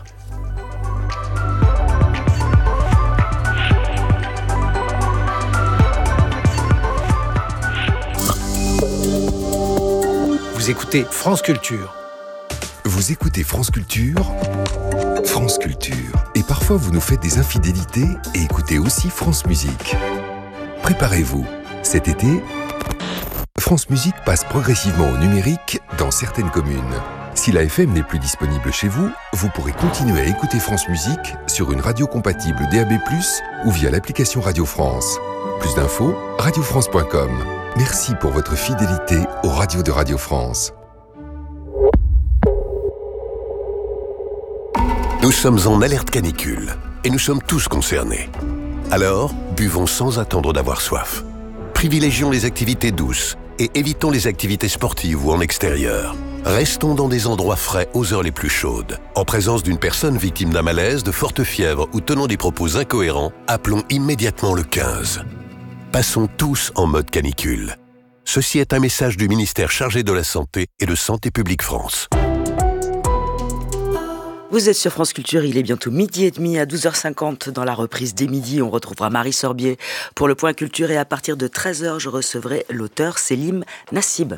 Vous écoutez France Culture. Vous écoutez France Culture, France Culture. Et parfois, vous nous faites des infidélités et écoutez aussi France Musique. Préparez-vous. Cet été, France Musique passe progressivement au numérique dans certaines communes. Si la F M n'est plus disponible chez vous, vous pourrez continuer à écouter France Musique sur une radio compatible D A B plus, ou via l'application Radio France. Plus d'infos, radio france point com. Merci pour votre fidélité aux radios de Radio France. Nous sommes en alerte canicule et nous sommes tous concernés. Alors, buvons sans attendre d'avoir soif. Privilégions les activités douces et évitons les activités sportives ou en extérieur. Restons dans des endroits frais aux heures les plus chaudes. En présence d'une personne victime d'un malaise, de forte fièvre ou tenant des propos incohérents, appelons immédiatement le quinze. Passons tous en mode canicule. Ceci est un message du ministère chargé de la Santé et de Santé publique France. Vous êtes sur France Culture, il est bientôt midi et demi, à douze heures cinquante dans la reprise des midis. On retrouvera Marie Sorbier pour le Point Culture, et à partir de treize heures, je recevrai l'auteur Selim Nassib.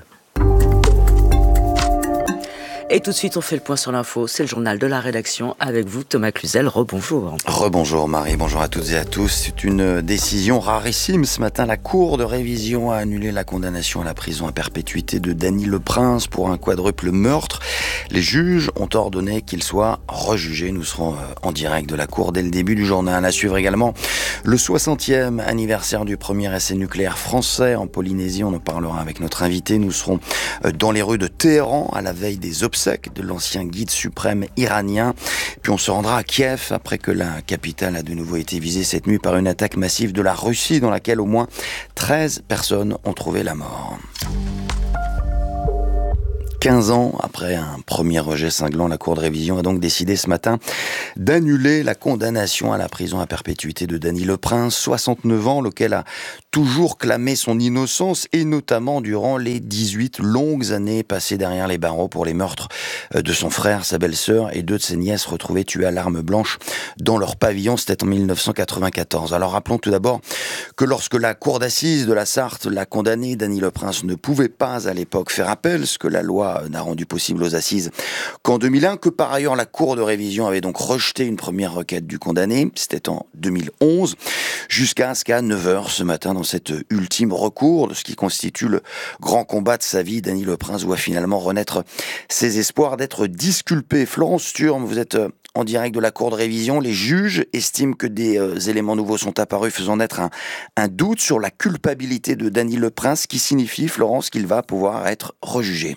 Et tout de suite, on fait le point sur l'info. C'est le journal de la rédaction avec vous, Thomas Cluzel. Rebonjour. Rebonjour Marie, bonjour à toutes et à tous. C'est une décision rarissime. Ce matin, la Cour de révision a annulé la condamnation à la prison à perpétuité de Dany Le Prince pour un quadruple meurtre. Les juges ont ordonné qu'il soit rejugé. Nous serons en direct de la Cour dès le début du journal. À suivre également le soixantième anniversaire du premier essai nucléaire français en Polynésie. On en parlera avec notre invité. Nous serons dans les rues de Téhéran à la veille des obsèques de l'ancien guide suprême iranien. Puis on se rendra à Kiev après que la capitale a de nouveau été visée cette nuit par une attaque massive de la Russie dans laquelle au moins treize personnes ont trouvé la mort. quinze ans après un premier rejet cinglant, la Cour de révision a donc décidé ce matin d'annuler la condamnation à la prison à perpétuité de Dany Leprince, soixante-neuf ans, lequel a toujours clamé son innocence et notamment durant les dix-huit longues années passées derrière les barreaux pour les meurtres de son frère, sa belle-sœur et deux de ses nièces retrouvées tuées à l'arme blanche dans leur pavillon. C'était en mille neuf cent quatre-vingt-quatorze. Alors rappelons tout d'abord que lorsque la Cour d'assises de la Sarthe l'a condamné, Dany Leprince ne pouvait pas à l'époque faire appel, ce que la loi n'a rendu possible aux assises qu'en deux mille un, que par ailleurs la Cour de révision avait donc rejeté une première requête du condamné, c'était en deux mille onze, jusqu'à ce qu'à neuf heures ce matin, dans cet ultime recours de ce qui constitue le grand combat de sa vie, Dany Leprince doit finalement renaître ses espoirs d'être disculpé. Florence Sturm, vous êtes en direct de la Cour de révision. Les juges estiment que des euh, éléments nouveaux sont apparus faisant naître un, un doute sur la culpabilité de Dany Leprince, qui signifie, Florence, qu'il va pouvoir être rejugé.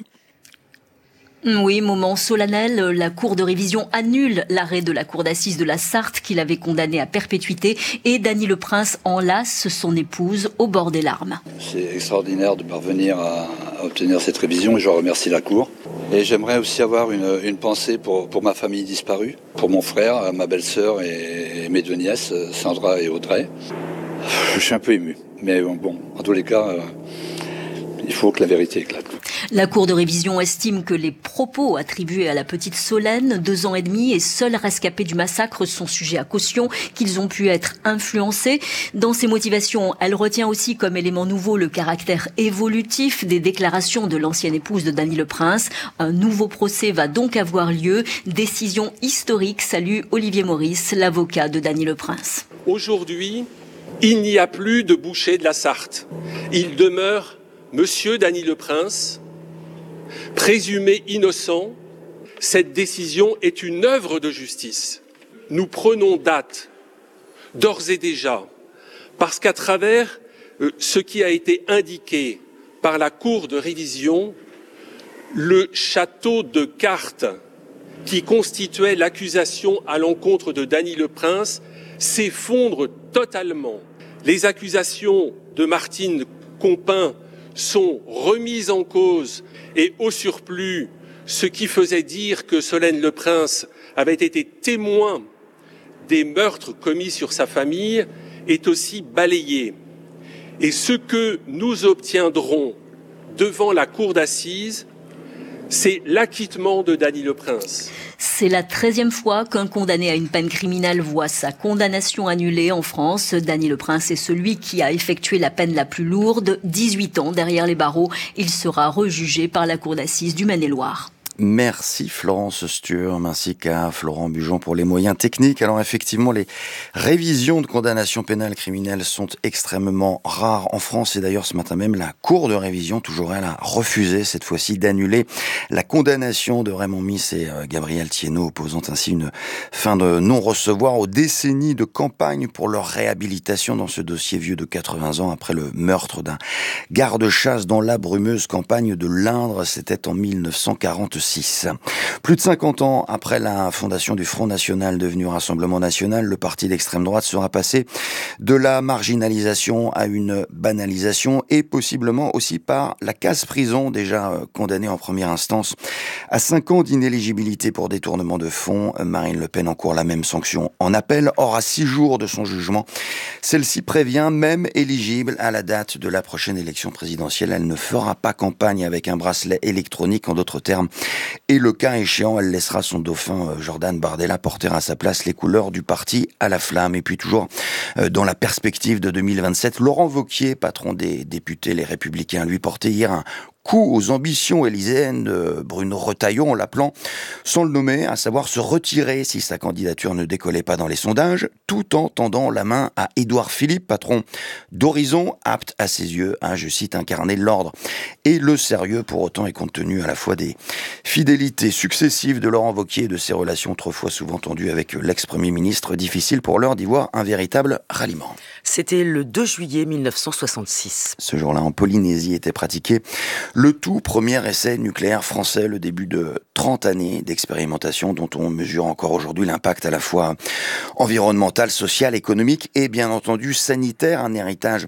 Oui, moment solennel, la Cour de révision annule l'arrêt de la Cour d'assises de la Sarthe qui l'avait condamné à perpétuité et Dany Leprince enlace son épouse au bord des larmes. C'est extraordinaire de parvenir à, à obtenir cette révision et je remercie la Cour. Et j'aimerais aussi avoir une, une pensée pour, pour ma famille disparue, pour mon frère, ma belle-sœur et, et mes deux nièces, Sandra et Audrey. Je suis un peu ému, mais bon, en tous les cas, euh, il faut que la vérité éclate. La Cour de révision estime que les propos attribués à la petite Solène, deux ans et demi, et seule rescapée du massacre sont sujets à caution, qu'ils ont pu être influencés. Dans ses motivations, elle retient aussi comme élément nouveau le caractère évolutif des déclarations de l'ancienne épouse de Dany Leprince. Un nouveau procès va donc avoir lieu. Décision historique, salue Olivier Maurice, l'avocat de Dany Leprince. Aujourd'hui, il n'y a plus de boucher de la Sarthe. Il demeure Monsieur Dany Leprince, présumé innocent. Cette décision est une œuvre de justice. Nous prenons date, d'ores et déjà, parce qu'à travers euh, ce qui a été indiqué par la Cour de révision, le château de cartes qui constituait l'accusation à l'encontre de Dany Leprince s'effondre totalement. Les accusations de Martine Compin sont remises en cause et au surplus, ce qui faisait dire que Solène Leprince avait été témoin des meurtres commis sur sa famille est aussi balayé. Et ce que nous obtiendrons devant la cour d'assises, c'est l'acquittement de Dany Leprince. C'est la treizième fois qu'un condamné à une peine criminelle voit sa condamnation annulée en France. Dany Leprince est celui qui a effectué la peine la plus lourde, dix-huit ans derrière les barreaux. Il sera rejugé par la cour d'assises du Maine-et-Loire. Merci Florence Sturm ainsi qu'à Florent Bujon pour les moyens techniques. Alors effectivement, les révisions de condamnation pénale criminelle sont extrêmement rares en France et d'ailleurs ce matin même, la Cour de révision, toujours elle, a refusé cette fois-ci d'annuler la condamnation de Raymond Miss et Gabriel Thiénot, opposant ainsi une fin de non-recevoir aux décennies de campagne pour leur réhabilitation dans ce dossier vieux de quatre-vingts ans après le meurtre d'un garde-chasse dans la brumeuse campagne de l'Indre. C'était en mille neuf cent quarante-six. Plus de cinquante ans après la fondation du Front National devenu Rassemblement National, le parti d'extrême droite sera passé de la marginalisation à une banalisation et possiblement aussi par la casse-prison, déjà condamnée en première instance à cinq ans d'inéligibilité pour détournement de fonds. Marine Le Pen encourt la même sanction en appel. Or, à six jours de son jugement, celle-ci prévient, même éligible à la date de la prochaine élection présidentielle, elle ne fera pas campagne avec un bracelet électronique, en d'autres termes. Et le cas échéant, elle laissera son dauphin Jordan Bardella porter à sa place les couleurs du parti à la flamme. Et puis toujours dans la perspective de deux mille vingt-sept, Laurent Wauquiez, patron des députés Les Républicains, lui portait hier un coup aux ambitions élyséennes de Bruno Retailleau en l'appelant, sans le nommer, à savoir se retirer si sa candidature ne décollait pas dans les sondages, tout en tendant la main à Édouard Philippe, patron d'Horizon, apte à ses yeux à, je cite, incarner l'ordre et le sérieux pour autant et compte tenu à la fois des fidélités successives de Laurent Wauquiez et de ses relations autrefois souvent tendues avec l'ex-premier ministre, difficile pour l'heure d'y voir un véritable ralliement. C'était le deux juillet mille neuf cent soixante-six. Ce jour-là, en Polynésie, était pratiqué le tout premier essai nucléaire français, le début de trente années d'expérimentation dont on mesure encore aujourd'hui l'impact à la fois environnemental, social, économique et bien entendu sanitaire, un héritage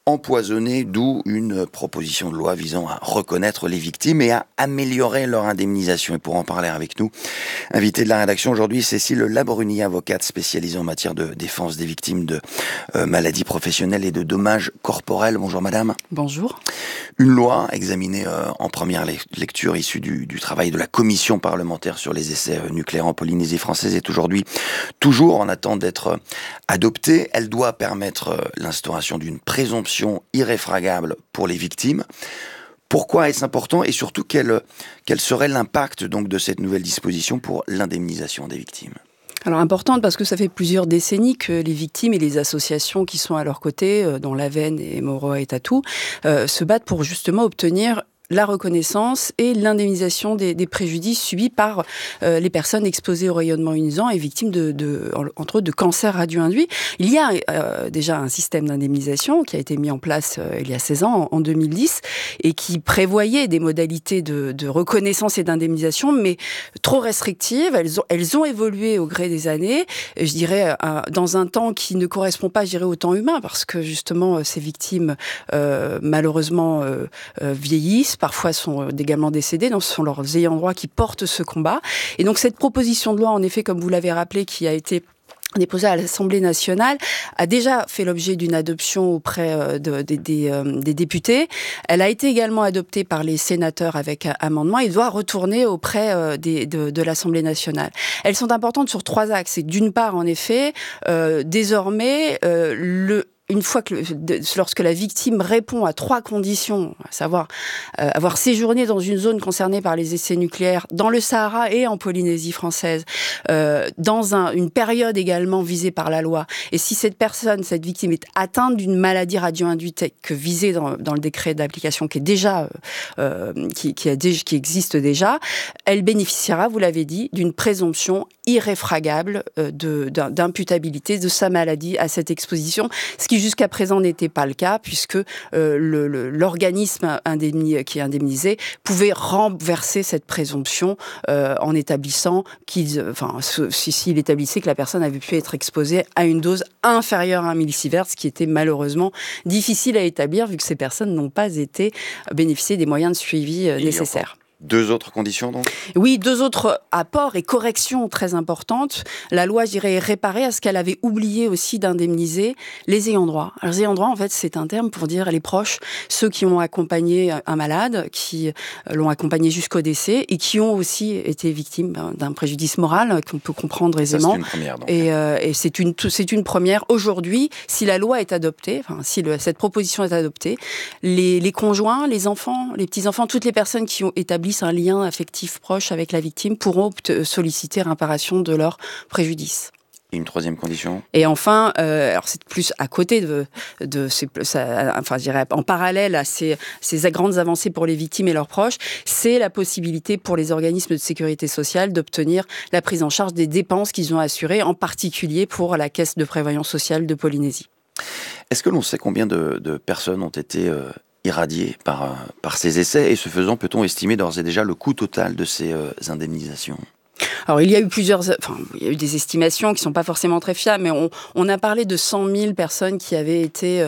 empoisonnés, d'où une proposition de loi visant à reconnaître les victimes et à améliorer leur indemnisation. Et pour en parler avec nous, invité de la rédaction aujourd'hui, Cécile Labruni, avocate spécialisée en matière de défense des victimes de euh, maladies professionnelles et de dommages corporels. Bonjour madame. Bonjour. Une loi examinée euh, en première lecture issue du, du travail de la commission parlementaire sur les essais euh, nucléaires en Polynésie française est aujourd'hui toujours en attente d'être euh, adoptée. Elle doit permettre euh, l'instauration d'une présomption irréfragable pour les victimes. Pourquoi est-ce important et surtout quel, quel serait l'impact donc de cette nouvelle disposition pour l'indemnisation des victimes ? Alors importante parce que ça fait plusieurs décennies que les victimes et les associations qui sont à leur côté, euh, dont l'Aven et Moroa et Tatou, euh, se battent pour justement obtenir la reconnaissance et l'indemnisation des, des préjudices subis par euh, les personnes exposées au rayonnement ionisant et victimes de, de, entre autres de cancer radio-induit. Il y a euh, déjà un système d'indemnisation qui a été mis en place euh, il y a seize ans, en, en deux mille dix, et qui prévoyait des modalités de, de reconnaissance et d'indemnisation, mais trop restrictives. Elles ont, elles ont évolué au gré des années, je dirais, euh, dans un temps qui ne correspond pas, je dirais, au temps humain, parce que justement, ces victimes, euh, malheureusement, euh, euh, vieillissent, parfois sont également décédés, donc ce sont leurs ayants droit qui portent ce combat. Et donc cette proposition de loi, en effet, comme vous l'avez rappelé, qui a été déposée à l'Assemblée nationale, a déjà fait l'objet d'une adoption auprès de, de, des, euh, des députés. Elle a été également adoptée par les sénateurs avec un amendement et doit retourner auprès euh, des, de, de l'Assemblée nationale. Elles sont importantes sur trois axes. Et d'une part, en effet, euh, désormais, euh, le une fois que, lorsque la victime répond à trois conditions, à savoir euh, avoir séjourné dans une zone concernée par les essais nucléaires dans le Sahara et en Polynésie française, euh, dans un, une période également visée par la loi, et si cette personne, cette victime est atteinte d'une maladie radio-induite que visée dans, dans le décret d'application qui est déjà, euh, qui, qui, a, qui existe déjà, elle bénéficiera, vous l'avez dit, d'une présomption irréfragable euh, de, d'imputabilité de sa maladie à cette exposition, ce qui jusqu'à présent n'était pas le cas, puisque euh, le, le, l'organisme indemni, qui est indemnisé pouvait renverser cette présomption euh, en établissant qu'il, enfin, si, s'il établissait que la personne avait pu être exposée à une dose inférieure à un millisievert, ce qui était malheureusement difficile à établir, vu que ces personnes n'ont pas été bénéficier des moyens de suivi euh, nécessaires. Deux autres conditions, donc ? Oui, deux autres apports et corrections très importantes. La loi, je dirais, est réparée à ce qu'elle avait oublié aussi d'indemniser les ayants droit. Alors, les ayants droit, en fait, c'est un terme pour dire les proches, ceux qui ont accompagné un malade, qui l'ont accompagné jusqu'au décès et qui ont aussi été victimes d'un préjudice moral qu'on peut comprendre aisément. Ça, c'est une première, donc. Et, euh, et c'est une, c'est une première. Aujourd'hui, si la loi est adoptée, enfin, si le, cette proposition est adoptée, les, les conjoints, les enfants, les petits-enfants, toutes les personnes qui ont établi un lien affectif proche avec la victime pourront solliciter réparation de leur préjudice. Et une troisième condition ? Et enfin, euh, alors c'est plus à côté de, de ces, ça, enfin je dirais en parallèle à ces, ces grandes avancées pour les victimes et leurs proches, c'est la possibilité pour les organismes de sécurité sociale d'obtenir la prise en charge des dépenses qu'ils ont assurées, en particulier pour la Caisse de prévoyance sociale de Polynésie. Est-ce que l'on sait combien de, de personnes ont été euh, irradiées par, euh, par ces essais, et ce faisant, peut-on estimer d'ores et déjà le coût total de ces euh, indemnisations ? Alors, il y a eu plusieurs, enfin, il y a eu des estimations qui sont pas forcément très fiables, mais on, on a parlé de cent mille personnes qui avaient été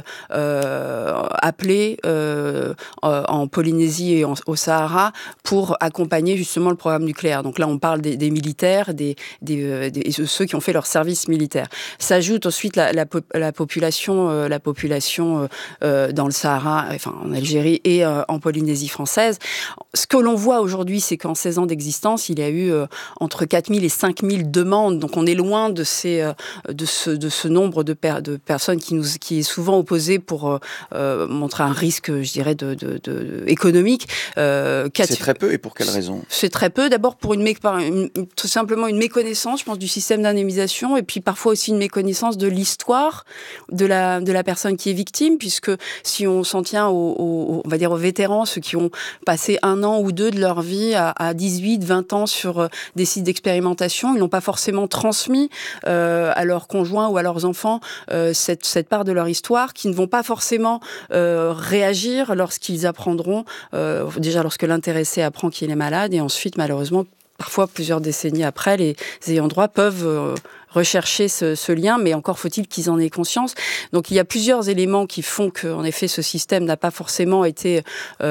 euh, appelées euh, en Polynésie et en, au Sahara pour accompagner justement le programme nucléaire. Donc là, on parle des, des militaires, des, des, des, des ceux qui ont fait leur service militaire. S'ajoute ensuite la, la, la population, euh, la population euh, dans le Sahara, enfin en Algérie et euh, en Polynésie française. Ce que l'on voit aujourd'hui, c'est qu'en seize ans d'existence, il y a eu euh, entre quatre mille et cinq mille demandes. Donc on est loin de, ces, euh, de, ce, de ce nombre de, per, de personnes qui, nous, qui est souvent opposé pour euh, montrer un risque, je dirais, de, de, de, économique. Euh, quatre... C'est très peu, et pour quelle raison ? C'est très peu. D'abord pour une, une, tout simplement une méconnaissance, je pense, du système d'indemnisation, et puis parfois aussi une méconnaissance de l'histoire de la, de la personne qui est victime, puisque si on s'en tient aux, aux, on va dire aux vétérans, ceux qui ont passé un an ou deux de leur vie à, à dix-huit, vingt ans sur des sites d'expérimentation, ils n'ont pas forcément transmis euh, à leurs conjoints ou à leurs enfants euh, cette, cette part de leur histoire, qui ne vont pas forcément euh, réagir lorsqu'ils apprendront, euh, déjà lorsque l'intéressé apprend qu'il est malade, et ensuite malheureusement parfois plusieurs décennies après, les ayants droit peuvent euh, rechercher ce, ce lien, mais encore faut-il qu'ils en aient conscience. Donc il y a plusieurs éléments qui font qu'en effet ce système n'a pas forcément été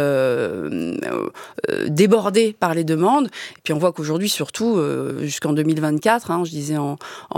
euh, euh, débordé par les demandes. Et puis on voit qu'aujourd'hui, surtout euh, jusqu'en deux mille vingt-quatre, hein, je disais en,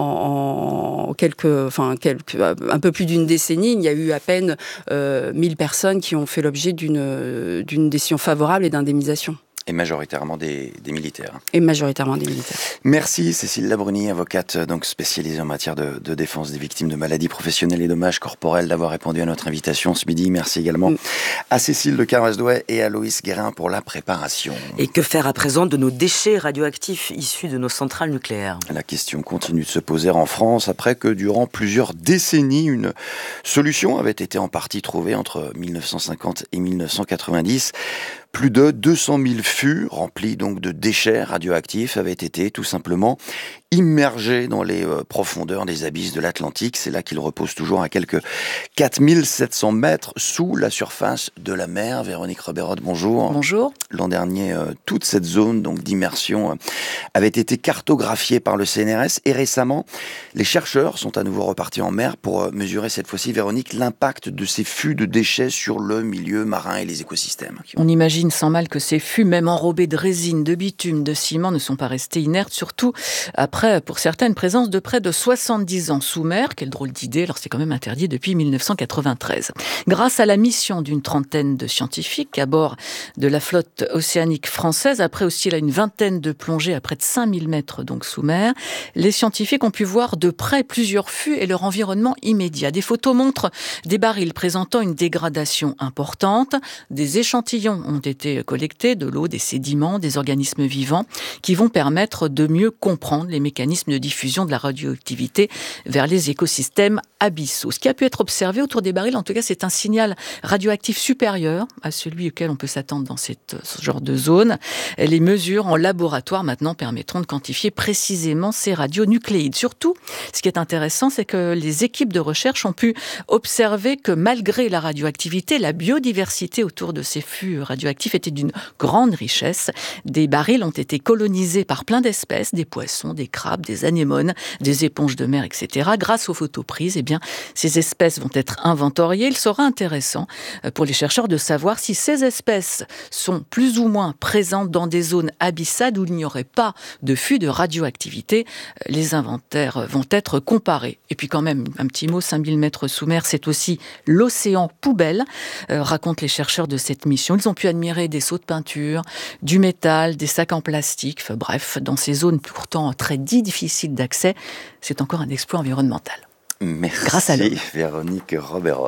en, en quelques, enfin quelques, un peu plus d'une décennie, il y a eu à peine euh, mille personnes qui ont fait l'objet d'une, d'une décision favorable et d'indemnisation. Et majoritairement des, des militaires. Et majoritairement des militaires. Merci Cécile Labruni, avocate donc spécialisée en matière de, de défense des victimes de maladies professionnelles et dommages corporels, d'avoir répondu à notre invitation ce midi. Merci également mm. à Cécile de Carouasdouet et à Loïs Guérin pour la préparation. Et que faire à présent de nos déchets radioactifs issus de nos centrales nucléaires ? La question continue de se poser en France après que durant plusieurs décennies, une solution avait été en partie trouvée entre mille neuf cent cinquante et mille neuf cent quatre-vingt-dix. Plus de deux cent mille fûts remplis donc de déchets radioactifs avaient été tout simplement immergés dans les euh, profondeurs des abysses de l'Atlantique. C'est là qu'ils reposent toujours à quelques quatre mille sept cents mètres sous la surface de la mer. Véronique Roberot, bonjour. Bonjour. L'an dernier, euh, toute cette zone donc d'immersion euh, avait été cartographiée par le C N R S et récemment, les chercheurs sont à nouveau repartis en mer pour euh, mesurer cette fois-ci, Véronique, l'impact de ces fûts de déchets sur le milieu marin et les écosystèmes. On imagine sans mal que ces fûts, même enrobés de résine, de bitume, de ciment, ne sont pas restés inertes, surtout après, pour certaines, présence de près de soixante-dix ans sous mer. Quelle drôle d'idée, alors c'est quand même interdit depuis mille neuf cent quatre-vingt-treize. Grâce à la mission d'une trentaine de scientifiques à bord de la flotte océanique française, après aussi là, une vingtaine de plongées à près de cinq mille mètres donc sous mer, les scientifiques ont pu voir de près plusieurs fûts et leur environnement immédiat. Des photos montrent des barils présentant une dégradation importante. Des échantillons ont été collectés, de l'eau, des sédiments, des organismes vivants, qui vont permettre de mieux comprendre les mécanismes de diffusion de la radioactivité vers les écosystèmes abyssaux. Ce qui a pu être observé autour des barils, en tout cas, c'est un signal radioactif supérieur à celui auquel on peut s'attendre dans cette, ce genre de zone. Les mesures en laboratoire maintenant permettront de quantifier précisément ces radionucléides. Surtout, ce qui est intéressant, c'est que les équipes de recherche ont pu observer que malgré la radioactivité, la biodiversité autour de ces fûts radioactifs était d'une grande richesse. Des barils ont été colonisés par plein d'espèces, des poissons, des crabes, des anémones, des éponges de mer, et cetera. Grâce aux photos prises, eh bien, ces espèces vont être inventoriées. Il sera intéressant pour les chercheurs de savoir si ces espèces sont plus ou moins présentes dans des zones abyssales où il n'y aurait pas de fûts de radioactivité. Les inventaires vont être comparés. Et puis quand même, un petit mot, cinq mille mètres sous mer, c'est aussi l'océan poubelle, euh, racontent les chercheurs de cette mission. Ils ont pu admirer des seaux de peinture, du métal, des sacs en plastique. Enfin, bref, dans ces zones pourtant très difficiles d'accès, c'est encore un exploit environnemental. Merci Grâce à l'homme. Véronique Roberot.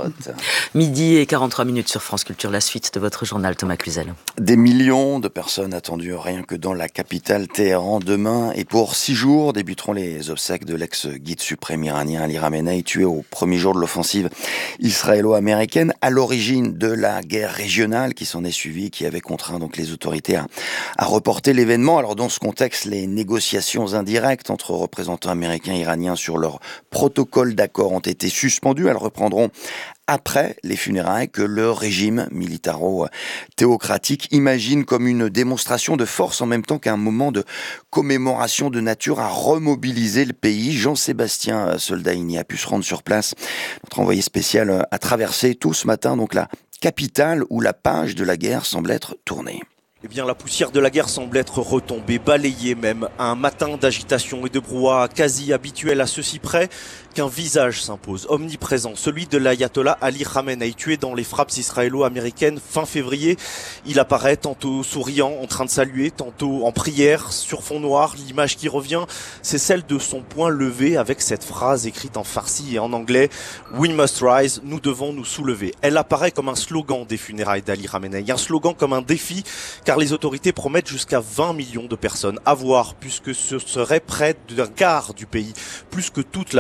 Midi et quarante-trois minutes sur France Culture, la suite de votre journal, Thomas Cluzel. Des millions de personnes attendues rien que dans la capitale Téhéran demain. Et pour six jours débuteront les obsèques de l'ex-guide suprême iranien Ali Khamenei, tué au premier jour de l'offensive israélo-américaine, à l'origine de la guerre régionale qui s'en est suivie, qui avait contraint donc les autorités à, à reporter l'événement. Alors dans ce contexte, les négociations indirectes entre représentants américains et iraniens sur leur protocole d'accord ont été suspendues. Elles reprendront après les funérailles que le régime militaro-théocratique imagine comme une démonstration de force en même temps qu'un moment de commémoration de nature à remobiliser le pays. Jean-Sébastien Soldaini a pu se rendre sur place. Notre envoyé spécial a traversé tout ce matin donc la capitale où la page de la guerre semble être tournée. Eh bien, la poussière de la guerre semble être retombée, balayée même. Un matin d'agitation et de brouhaha quasi habituel à ceci près qu'un visage s'impose, omniprésent, celui de l'ayatollah Ali Khamenei, tué dans les frappes israélo-américaines fin février. Il apparaît tantôt souriant, en train de saluer, tantôt en prière, sur fond noir. L'image qui revient, c'est celle de son poing levé avec cette phrase écrite en farsi et en anglais « We must rise », nous devons nous soulever. Elle apparaît comme un slogan des funérailles d'Ali Khamenei, un slogan comme un défi, car les autorités promettent jusqu'à vingt millions de personnes à voir, puisque ce serait près d'un quart du pays, plus que toute la population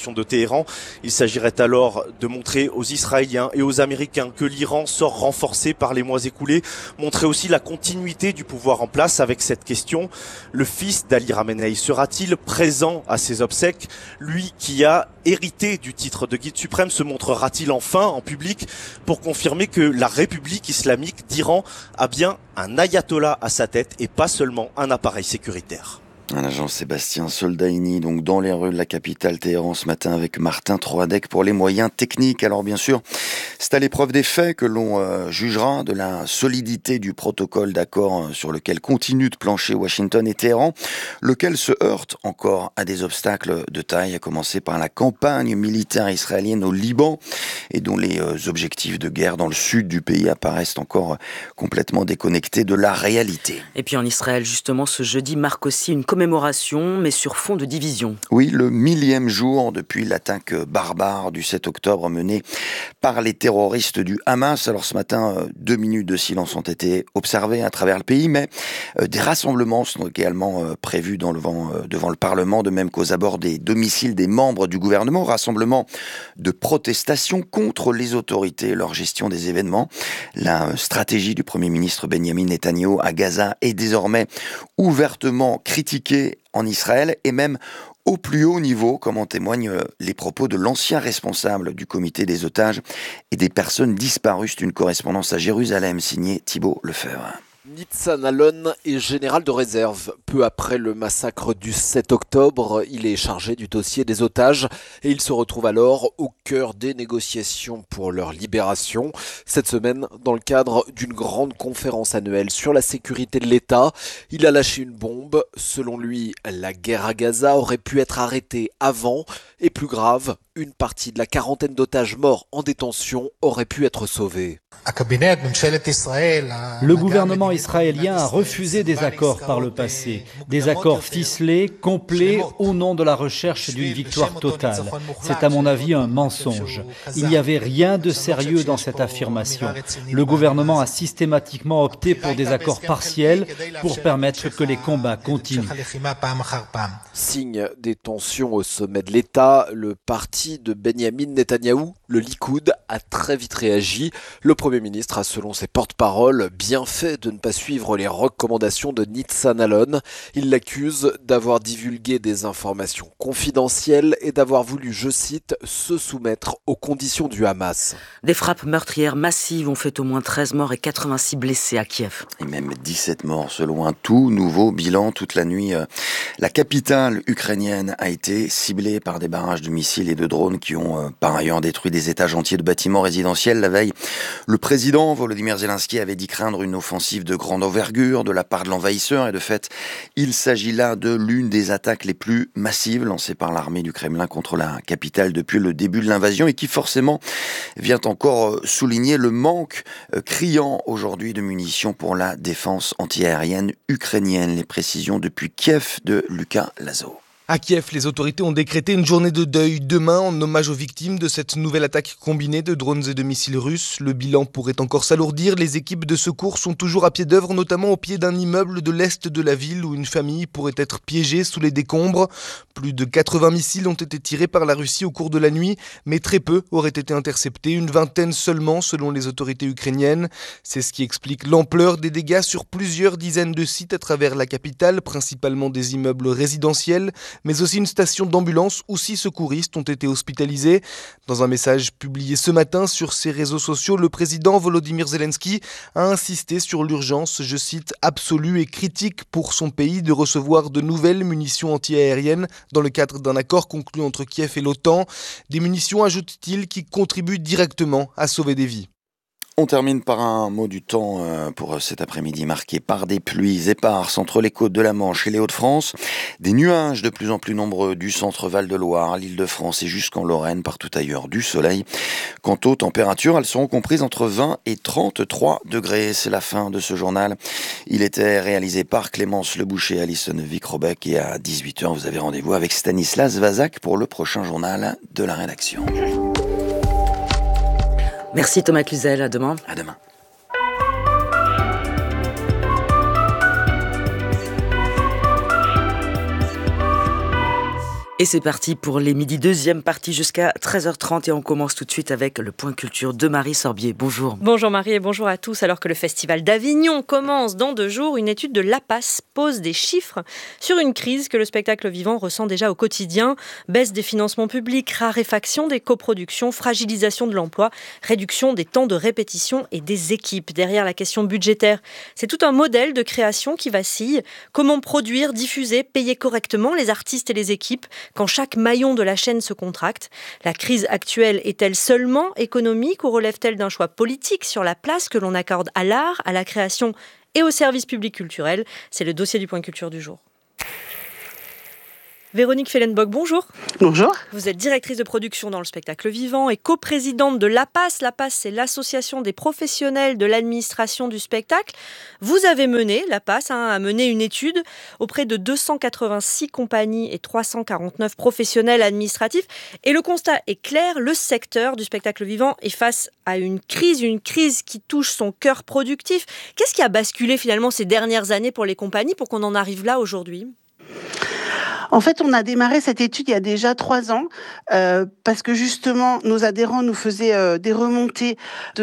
déclaration de Téhéran. Il s'agirait alors de montrer aux Israéliens et aux Américains que l'Iran sort renforcé par les mois écoulés, montrer aussi la continuité du pouvoir en place avec cette question. Le fils d'Ali Khamenei sera-t-il présent à ses obsèques? Lui qui a hérité du titre de guide suprême se montrera-t-il enfin en public pour confirmer que la République islamique d'Iran a bien un ayatollah à sa tête et pas seulement un appareil sécuritaire? Un agent Sébastien Soldaini, donc dans les rues de la capitale Téhéran ce matin avec Martin Troadec pour les moyens techniques. Alors bien sûr, c'est à l'épreuve des faits que l'on euh, jugera de la solidité du protocole d'accord sur lequel continue de plancher Washington et Téhéran, lequel se heurte encore à des obstacles de taille, à commencer par la campagne militaire israélienne au Liban et dont les euh, objectifs de guerre dans le sud du pays apparaissent encore complètement déconnectés de la réalité. Et puis en Israël, justement, ce jeudi marque aussi une commémoration, mais sur fond de division. Oui, le millième jour depuis l'attaque barbare du sept octobre menée par les terroristes du Hamas. Alors ce matin, deux minutes de silence ont été observées à travers le pays, mais des rassemblements sont également prévus dans le vent, devant le Parlement, de même qu'aux abords des domiciles des membres du gouvernement. Rassemblement de protestation contre les autorités et leur gestion des événements. La stratégie du Premier ministre Benjamin Netanyahou à Gaza est désormais ouvertement critiquée en Israël et même au plus haut niveau, comme en témoignent les propos de l'ancien responsable du comité des otages et des personnes disparues. C'est une correspondance à Jérusalem signée Thibault Lefebvre. Nitzan Alon est général de réserve. Peu après le massacre du sept octobre, il est chargé du dossier des otages et il se retrouve alors au cœur des négociations pour leur libération. Cette semaine, dans le cadre d'une grande conférence annuelle sur la sécurité de l'État, il a lâché une bombe. Selon lui, la guerre à Gaza aurait pu être arrêtée avant et plus grave, une partie de la quarantaine d'otages morts en détention aurait pu être sauvée. Le gouvernement israélien a refusé des accords par le passé, des accords ficelés, complets, au nom de la recherche d'une victoire totale. C'est à mon avis un mensonge. Il n'y avait rien de sérieux dans cette affirmation. Le gouvernement a systématiquement opté pour des accords partiels pour permettre que les combats continuent. Signe des tensions au sommet de l'État, le parti de Benjamin Netanyahou, le Likoud, a très vite réagi. Le Premier ministre a, selon ses porte-paroles, bien fait de ne pas suivre les recommandations de Nitzan Alon. Il l'accuse d'avoir divulgué des informations confidentielles et d'avoir voulu, je cite, se soumettre aux conditions du Hamas. Des frappes meurtrières massives ont fait au moins treize morts et quatre-vingt-six blessés à Kiev. Et même dix-sept morts selon un tout nouveau bilan. Toute la nuit, euh, la capitale ukrainienne a été ciblée par des barrages de missiles et de drones qui ont euh, par ailleurs détruit des étages entiers de bâtiments résidentiels. La veille, le président Volodymyr Zelensky avait dit craindre une offensive de grande envergure de la part de l'envahisseur et de fait, il s'agit là de l'une des attaques les plus massives lancées par l'armée du Kremlin contre la capitale depuis le début de l'invasion et qui forcément vient encore souligner le manque criant aujourd'hui de munitions pour la défense antiaérienne ukrainienne. Les précisions depuis Kiev de Lucas Lazo. À Kiev, les autorités ont décrété une journée de deuil demain en hommage aux victimes de cette nouvelle attaque combinée de drones et de missiles russes. Le bilan pourrait encore s'alourdir. Les équipes de secours sont toujours à pied d'œuvre, notamment au pied d'un immeuble de l'est de la ville où une famille pourrait être piégée sous les décombres. Plus de quatre-vingts missiles ont été tirés par la Russie au cours de la nuit, mais très peu auraient été interceptés, une vingtaine seulement selon les autorités ukrainiennes. C'est ce qui explique l'ampleur des dégâts sur plusieurs dizaines de sites à travers la capitale, principalement des immeubles résidentiels, mais aussi une station d'ambulance où six secouristes ont été hospitalisés. Dans un message publié ce matin sur ses réseaux sociaux, le président Volodymyr Zelensky a insisté sur l'urgence, je cite, absolue et critique pour son pays de recevoir de nouvelles munitions antiaériennes dans le cadre d'un accord conclu entre Kiev et l'OTAN. Des munitions, ajoute-t-il, qui contribuent directement à sauver des vies. On termine par un mot du temps pour cet après-midi marqué par des pluies éparses entre les côtes de la Manche et les Hauts-de-France. Des nuages de plus en plus nombreux du centre Val-de-Loire, l'Île-de-France et jusqu'en Lorraine, partout ailleurs du soleil. Quant aux températures, elles seront comprises entre vingt et trente-trois degrés. C'est la fin de ce journal. Il était réalisé par Clémence Leboucher, Alison Vic-Robec et à dix-huit heures, vous avez rendez-vous avec Stanislas Vazak pour le prochain journal de la rédaction. Merci Thomas Cluzel, à demain. À demain. Et c'est parti pour les midis, deuxième partie jusqu'à treize heures trente et on commence tout de suite avec le point culture de Marie Sorbier. Bonjour. Bonjour Marie et bonjour à tous. Alors que le Festival d'Avignon commence dans deux jours, une étude de l'A P A S pose des chiffres sur une crise que le spectacle vivant ressent déjà au quotidien. Baisse des financements publics, raréfaction des coproductions, fragilisation de l'emploi, réduction des temps de répétition et des équipes. Derrière la question budgétaire, c'est tout un modèle de création qui vacille. Comment produire, diffuser, payer correctement les artistes et les équipes quand chaque maillon de la chaîne se contracte? La crise actuelle est-elle seulement économique ou relève-t-elle d'un choix politique sur la place que l'on accorde à l'art, à la création et au service public culturel? C'est le dossier du point culture du jour. Véronique Fellenbock, bonjour. Bonjour. Vous êtes directrice de production dans le spectacle vivant et coprésidente de l'A P A S. L'A P A S, c'est l'association des professionnels de l'administration du spectacle. Vous avez mené, l'A P A S hein, a mené une étude auprès de deux cent quatre-vingt-six compagnies et trois cent quarante-neuf professionnels administratifs. Et le constat est clair, le secteur du spectacle vivant est face à une crise, une crise qui touche son cœur productif. Qu'est-ce qui a basculé finalement ces dernières années pour les compagnies pour qu'on en arrive là aujourd'hui ? En fait, on a démarré cette étude il y a déjà trois ans euh, parce que justement, nos adhérents nous faisaient euh, des remontées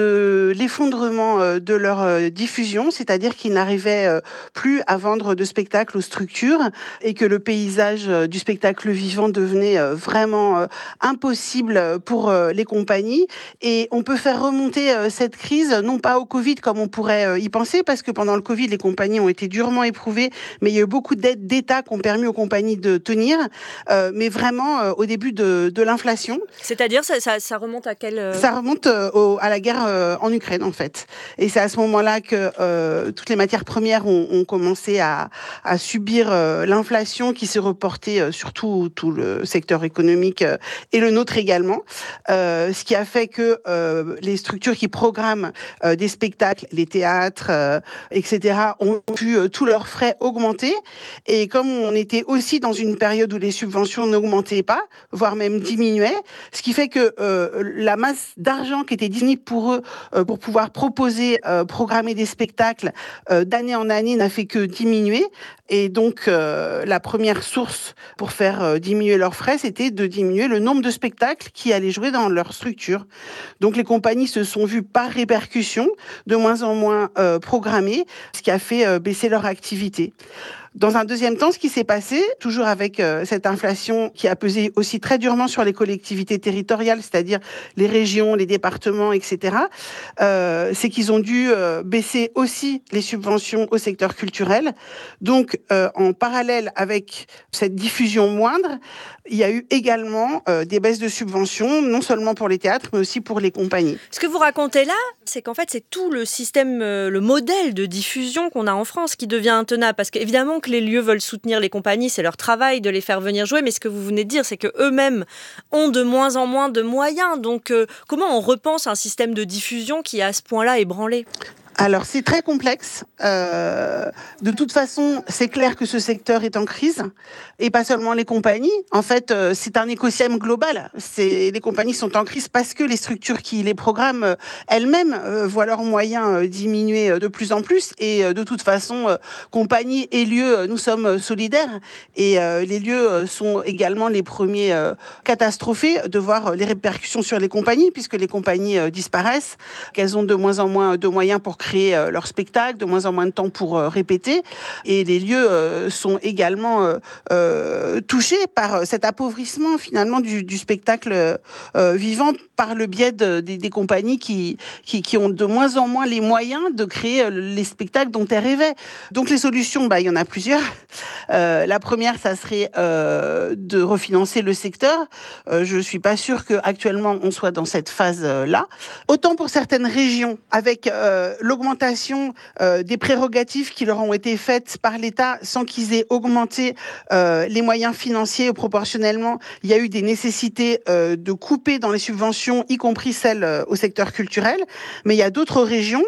de l'effondrement euh, de leur euh, diffusion, c'est-à-dire qu'ils n'arrivaient euh, plus à vendre de spectacles aux structures et que le paysage euh, du spectacle vivant devenait euh, vraiment euh, impossible pour euh, les compagnies. Et on peut faire remonter euh, cette crise, non pas au Covid comme on pourrait euh, y penser, parce que pendant le Covid, les compagnies ont été durement éprouvées, mais il y a eu beaucoup d'aides d'État qui ont permis aux compagnies de tenir, euh, mais vraiment euh, au début de, de l'inflation. C'est-à-dire, ça, ça, ça remonte à quel... Euh... Ça remonte euh, au, à la guerre euh, en Ukraine, en fait. Et c'est à ce moment-là que euh, toutes les matières premières ont, ont commencé à, à subir euh, l'inflation qui s'est reportée euh, sur tout, tout le secteur économique euh, et le nôtre également. Euh, ce qui a fait que euh, les structures qui programment euh, des spectacles, les théâtres, euh, et cetera, ont pu euh, tous leurs frais augmenter. Et comme on était aussi dans une période où les subventions n'augmentaient pas, voire même diminuaient, ce qui fait que euh, la masse d'argent qui était disponible pour eux euh, pour pouvoir proposer, euh, programmer des spectacles euh, d'année en année n'a fait que diminuer. Et donc, euh, la première source pour faire euh, diminuer leurs frais, c'était de diminuer le nombre de spectacles qui allaient jouer dans leur structure. Donc, les compagnies se sont vues par répercussion de moins en moins euh, programmées, ce qui a fait euh, baisser leur activité. Dans un deuxième temps, ce qui s'est passé, toujours avec euh, cette inflation qui a pesé aussi très durement sur les collectivités territoriales, c'est-à-dire les régions, les départements, et cetera, euh, c'est qu'ils ont dû euh, baisser aussi les subventions au secteur culturel. Donc, euh, en parallèle avec cette diffusion moindre, il y a eu également euh, des baisses de subventions, non seulement pour les théâtres, mais aussi pour les compagnies. Ce que vous racontez là, c'est qu'en fait, c'est tout le système, euh, le modèle de diffusion qu'on a en France qui devient intenable. Parce qu'évidemment que les lieux veulent soutenir les compagnies, c'est leur travail de les faire venir jouer, mais ce que vous venez de dire, c'est qu'eux-mêmes ont de moins en moins de moyens. Donc, euh, comment on repense un système de diffusion qui est à ce point-là ébranlé ? Alors, c'est très complexe. Euh, de toute façon, c'est clair que ce secteur est en crise, et pas seulement les compagnies. En fait, euh, c'est un écosystème global. C'est, les compagnies sont en crise parce que les structures qui les programment euh, elles-mêmes euh, voient leurs moyens euh, diminuer euh, de plus en plus. Et euh, de toute façon, euh, compagnies et lieux, euh, nous sommes euh, solidaires. Et euh, les lieux euh, sont également les premiers euh, catastrophés de voir euh, les répercussions sur les compagnies, puisque les compagnies euh, disparaissent, qu'elles ont de moins en moins de moyens pour créer euh, leur spectacle, de moins en moins de temps pour euh, répéter. Et les lieux euh, sont également euh, euh, touchés par cet appauvrissement finalement du, du spectacle euh, vivant par le biais de, de, des compagnies qui, qui, qui ont de moins en moins les moyens de créer les spectacles dont elles rêvaient. Donc les solutions, bah, il y en a plusieurs. Euh, la première, ça serait euh, de refinancer le secteur. Euh, je suis pas sûre qu'actuellement on soit dans cette phase-là. Autant pour certaines régions, avec euh, l'augmentation euh, des prérogatives qui leur ont été faites par l'État sans qu'ils aient augmenté euh, les moyens financiers proportionnellement, il y a eu des nécessités euh, de couper dans les subventions, y compris celles euh, au secteur culturel. Mais il y a d'autres régions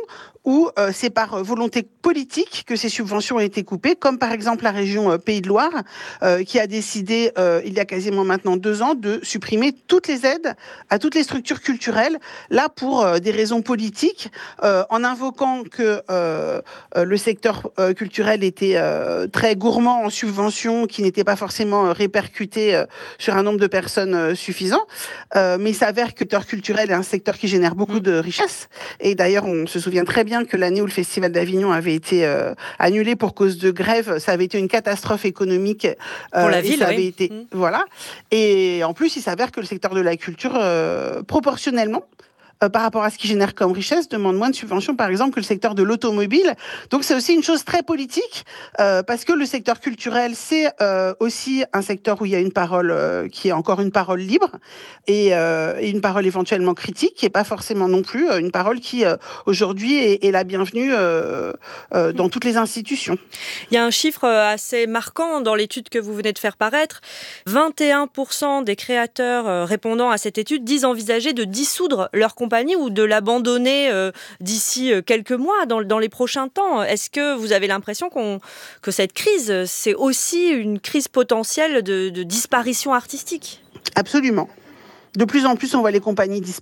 où euh, c'est par euh, volonté politique que ces subventions ont été coupées, comme par exemple la région euh, Pays de Loire, euh, qui a décidé, euh, il y a quasiment maintenant deux ans, de supprimer toutes les aides à toutes les structures culturelles, là pour euh, des raisons politiques, euh, en invoquant que euh, euh, le secteur euh, culturel était euh, très gourmand en subventions, qui n'étaient pas forcément euh, répercutées euh, sur un nombre de personnes euh, suffisant. Euh, mais il s'avère que le secteur culturel est un secteur qui génère beaucoup de richesses. Et d'ailleurs, on se souvient très bien que l'année où le Festival d'Avignon avait été euh, annulé pour cause de grève, ça avait été une catastrophe économique. Euh, pour la ville, ça avait oui. été, Mmh. voilà. Et en plus, il s'avère que le secteur de la culture, euh, proportionnellement, euh, par rapport à ce qu'il génère comme richesse, demande moins de subventions, par exemple, que le secteur de l'automobile. Donc, c'est aussi une chose très politique, euh, parce que le secteur culturel, c'est euh, aussi un secteur où il y a une parole euh, qui est encore une parole libre et, euh, et une parole éventuellement critique, qui n'est pas forcément non plus euh, une parole qui, euh, aujourd'hui, est, est la bienvenue euh, euh, dans toutes les institutions. Il y a un chiffre assez marquant dans l'étude que vous venez de faire paraître. vingt et un pour cent des créateurs répondant à cette étude disent envisager de dissoudre leur compagnie ou de l'abandonner euh, d'ici quelques mois, dans, dans les prochains temps. Est-ce que vous avez l'impression qu'on, que cette crise, c'est aussi une crise potentielle de, de disparition artistique ? Absolument. De plus en plus, on voit les compagnies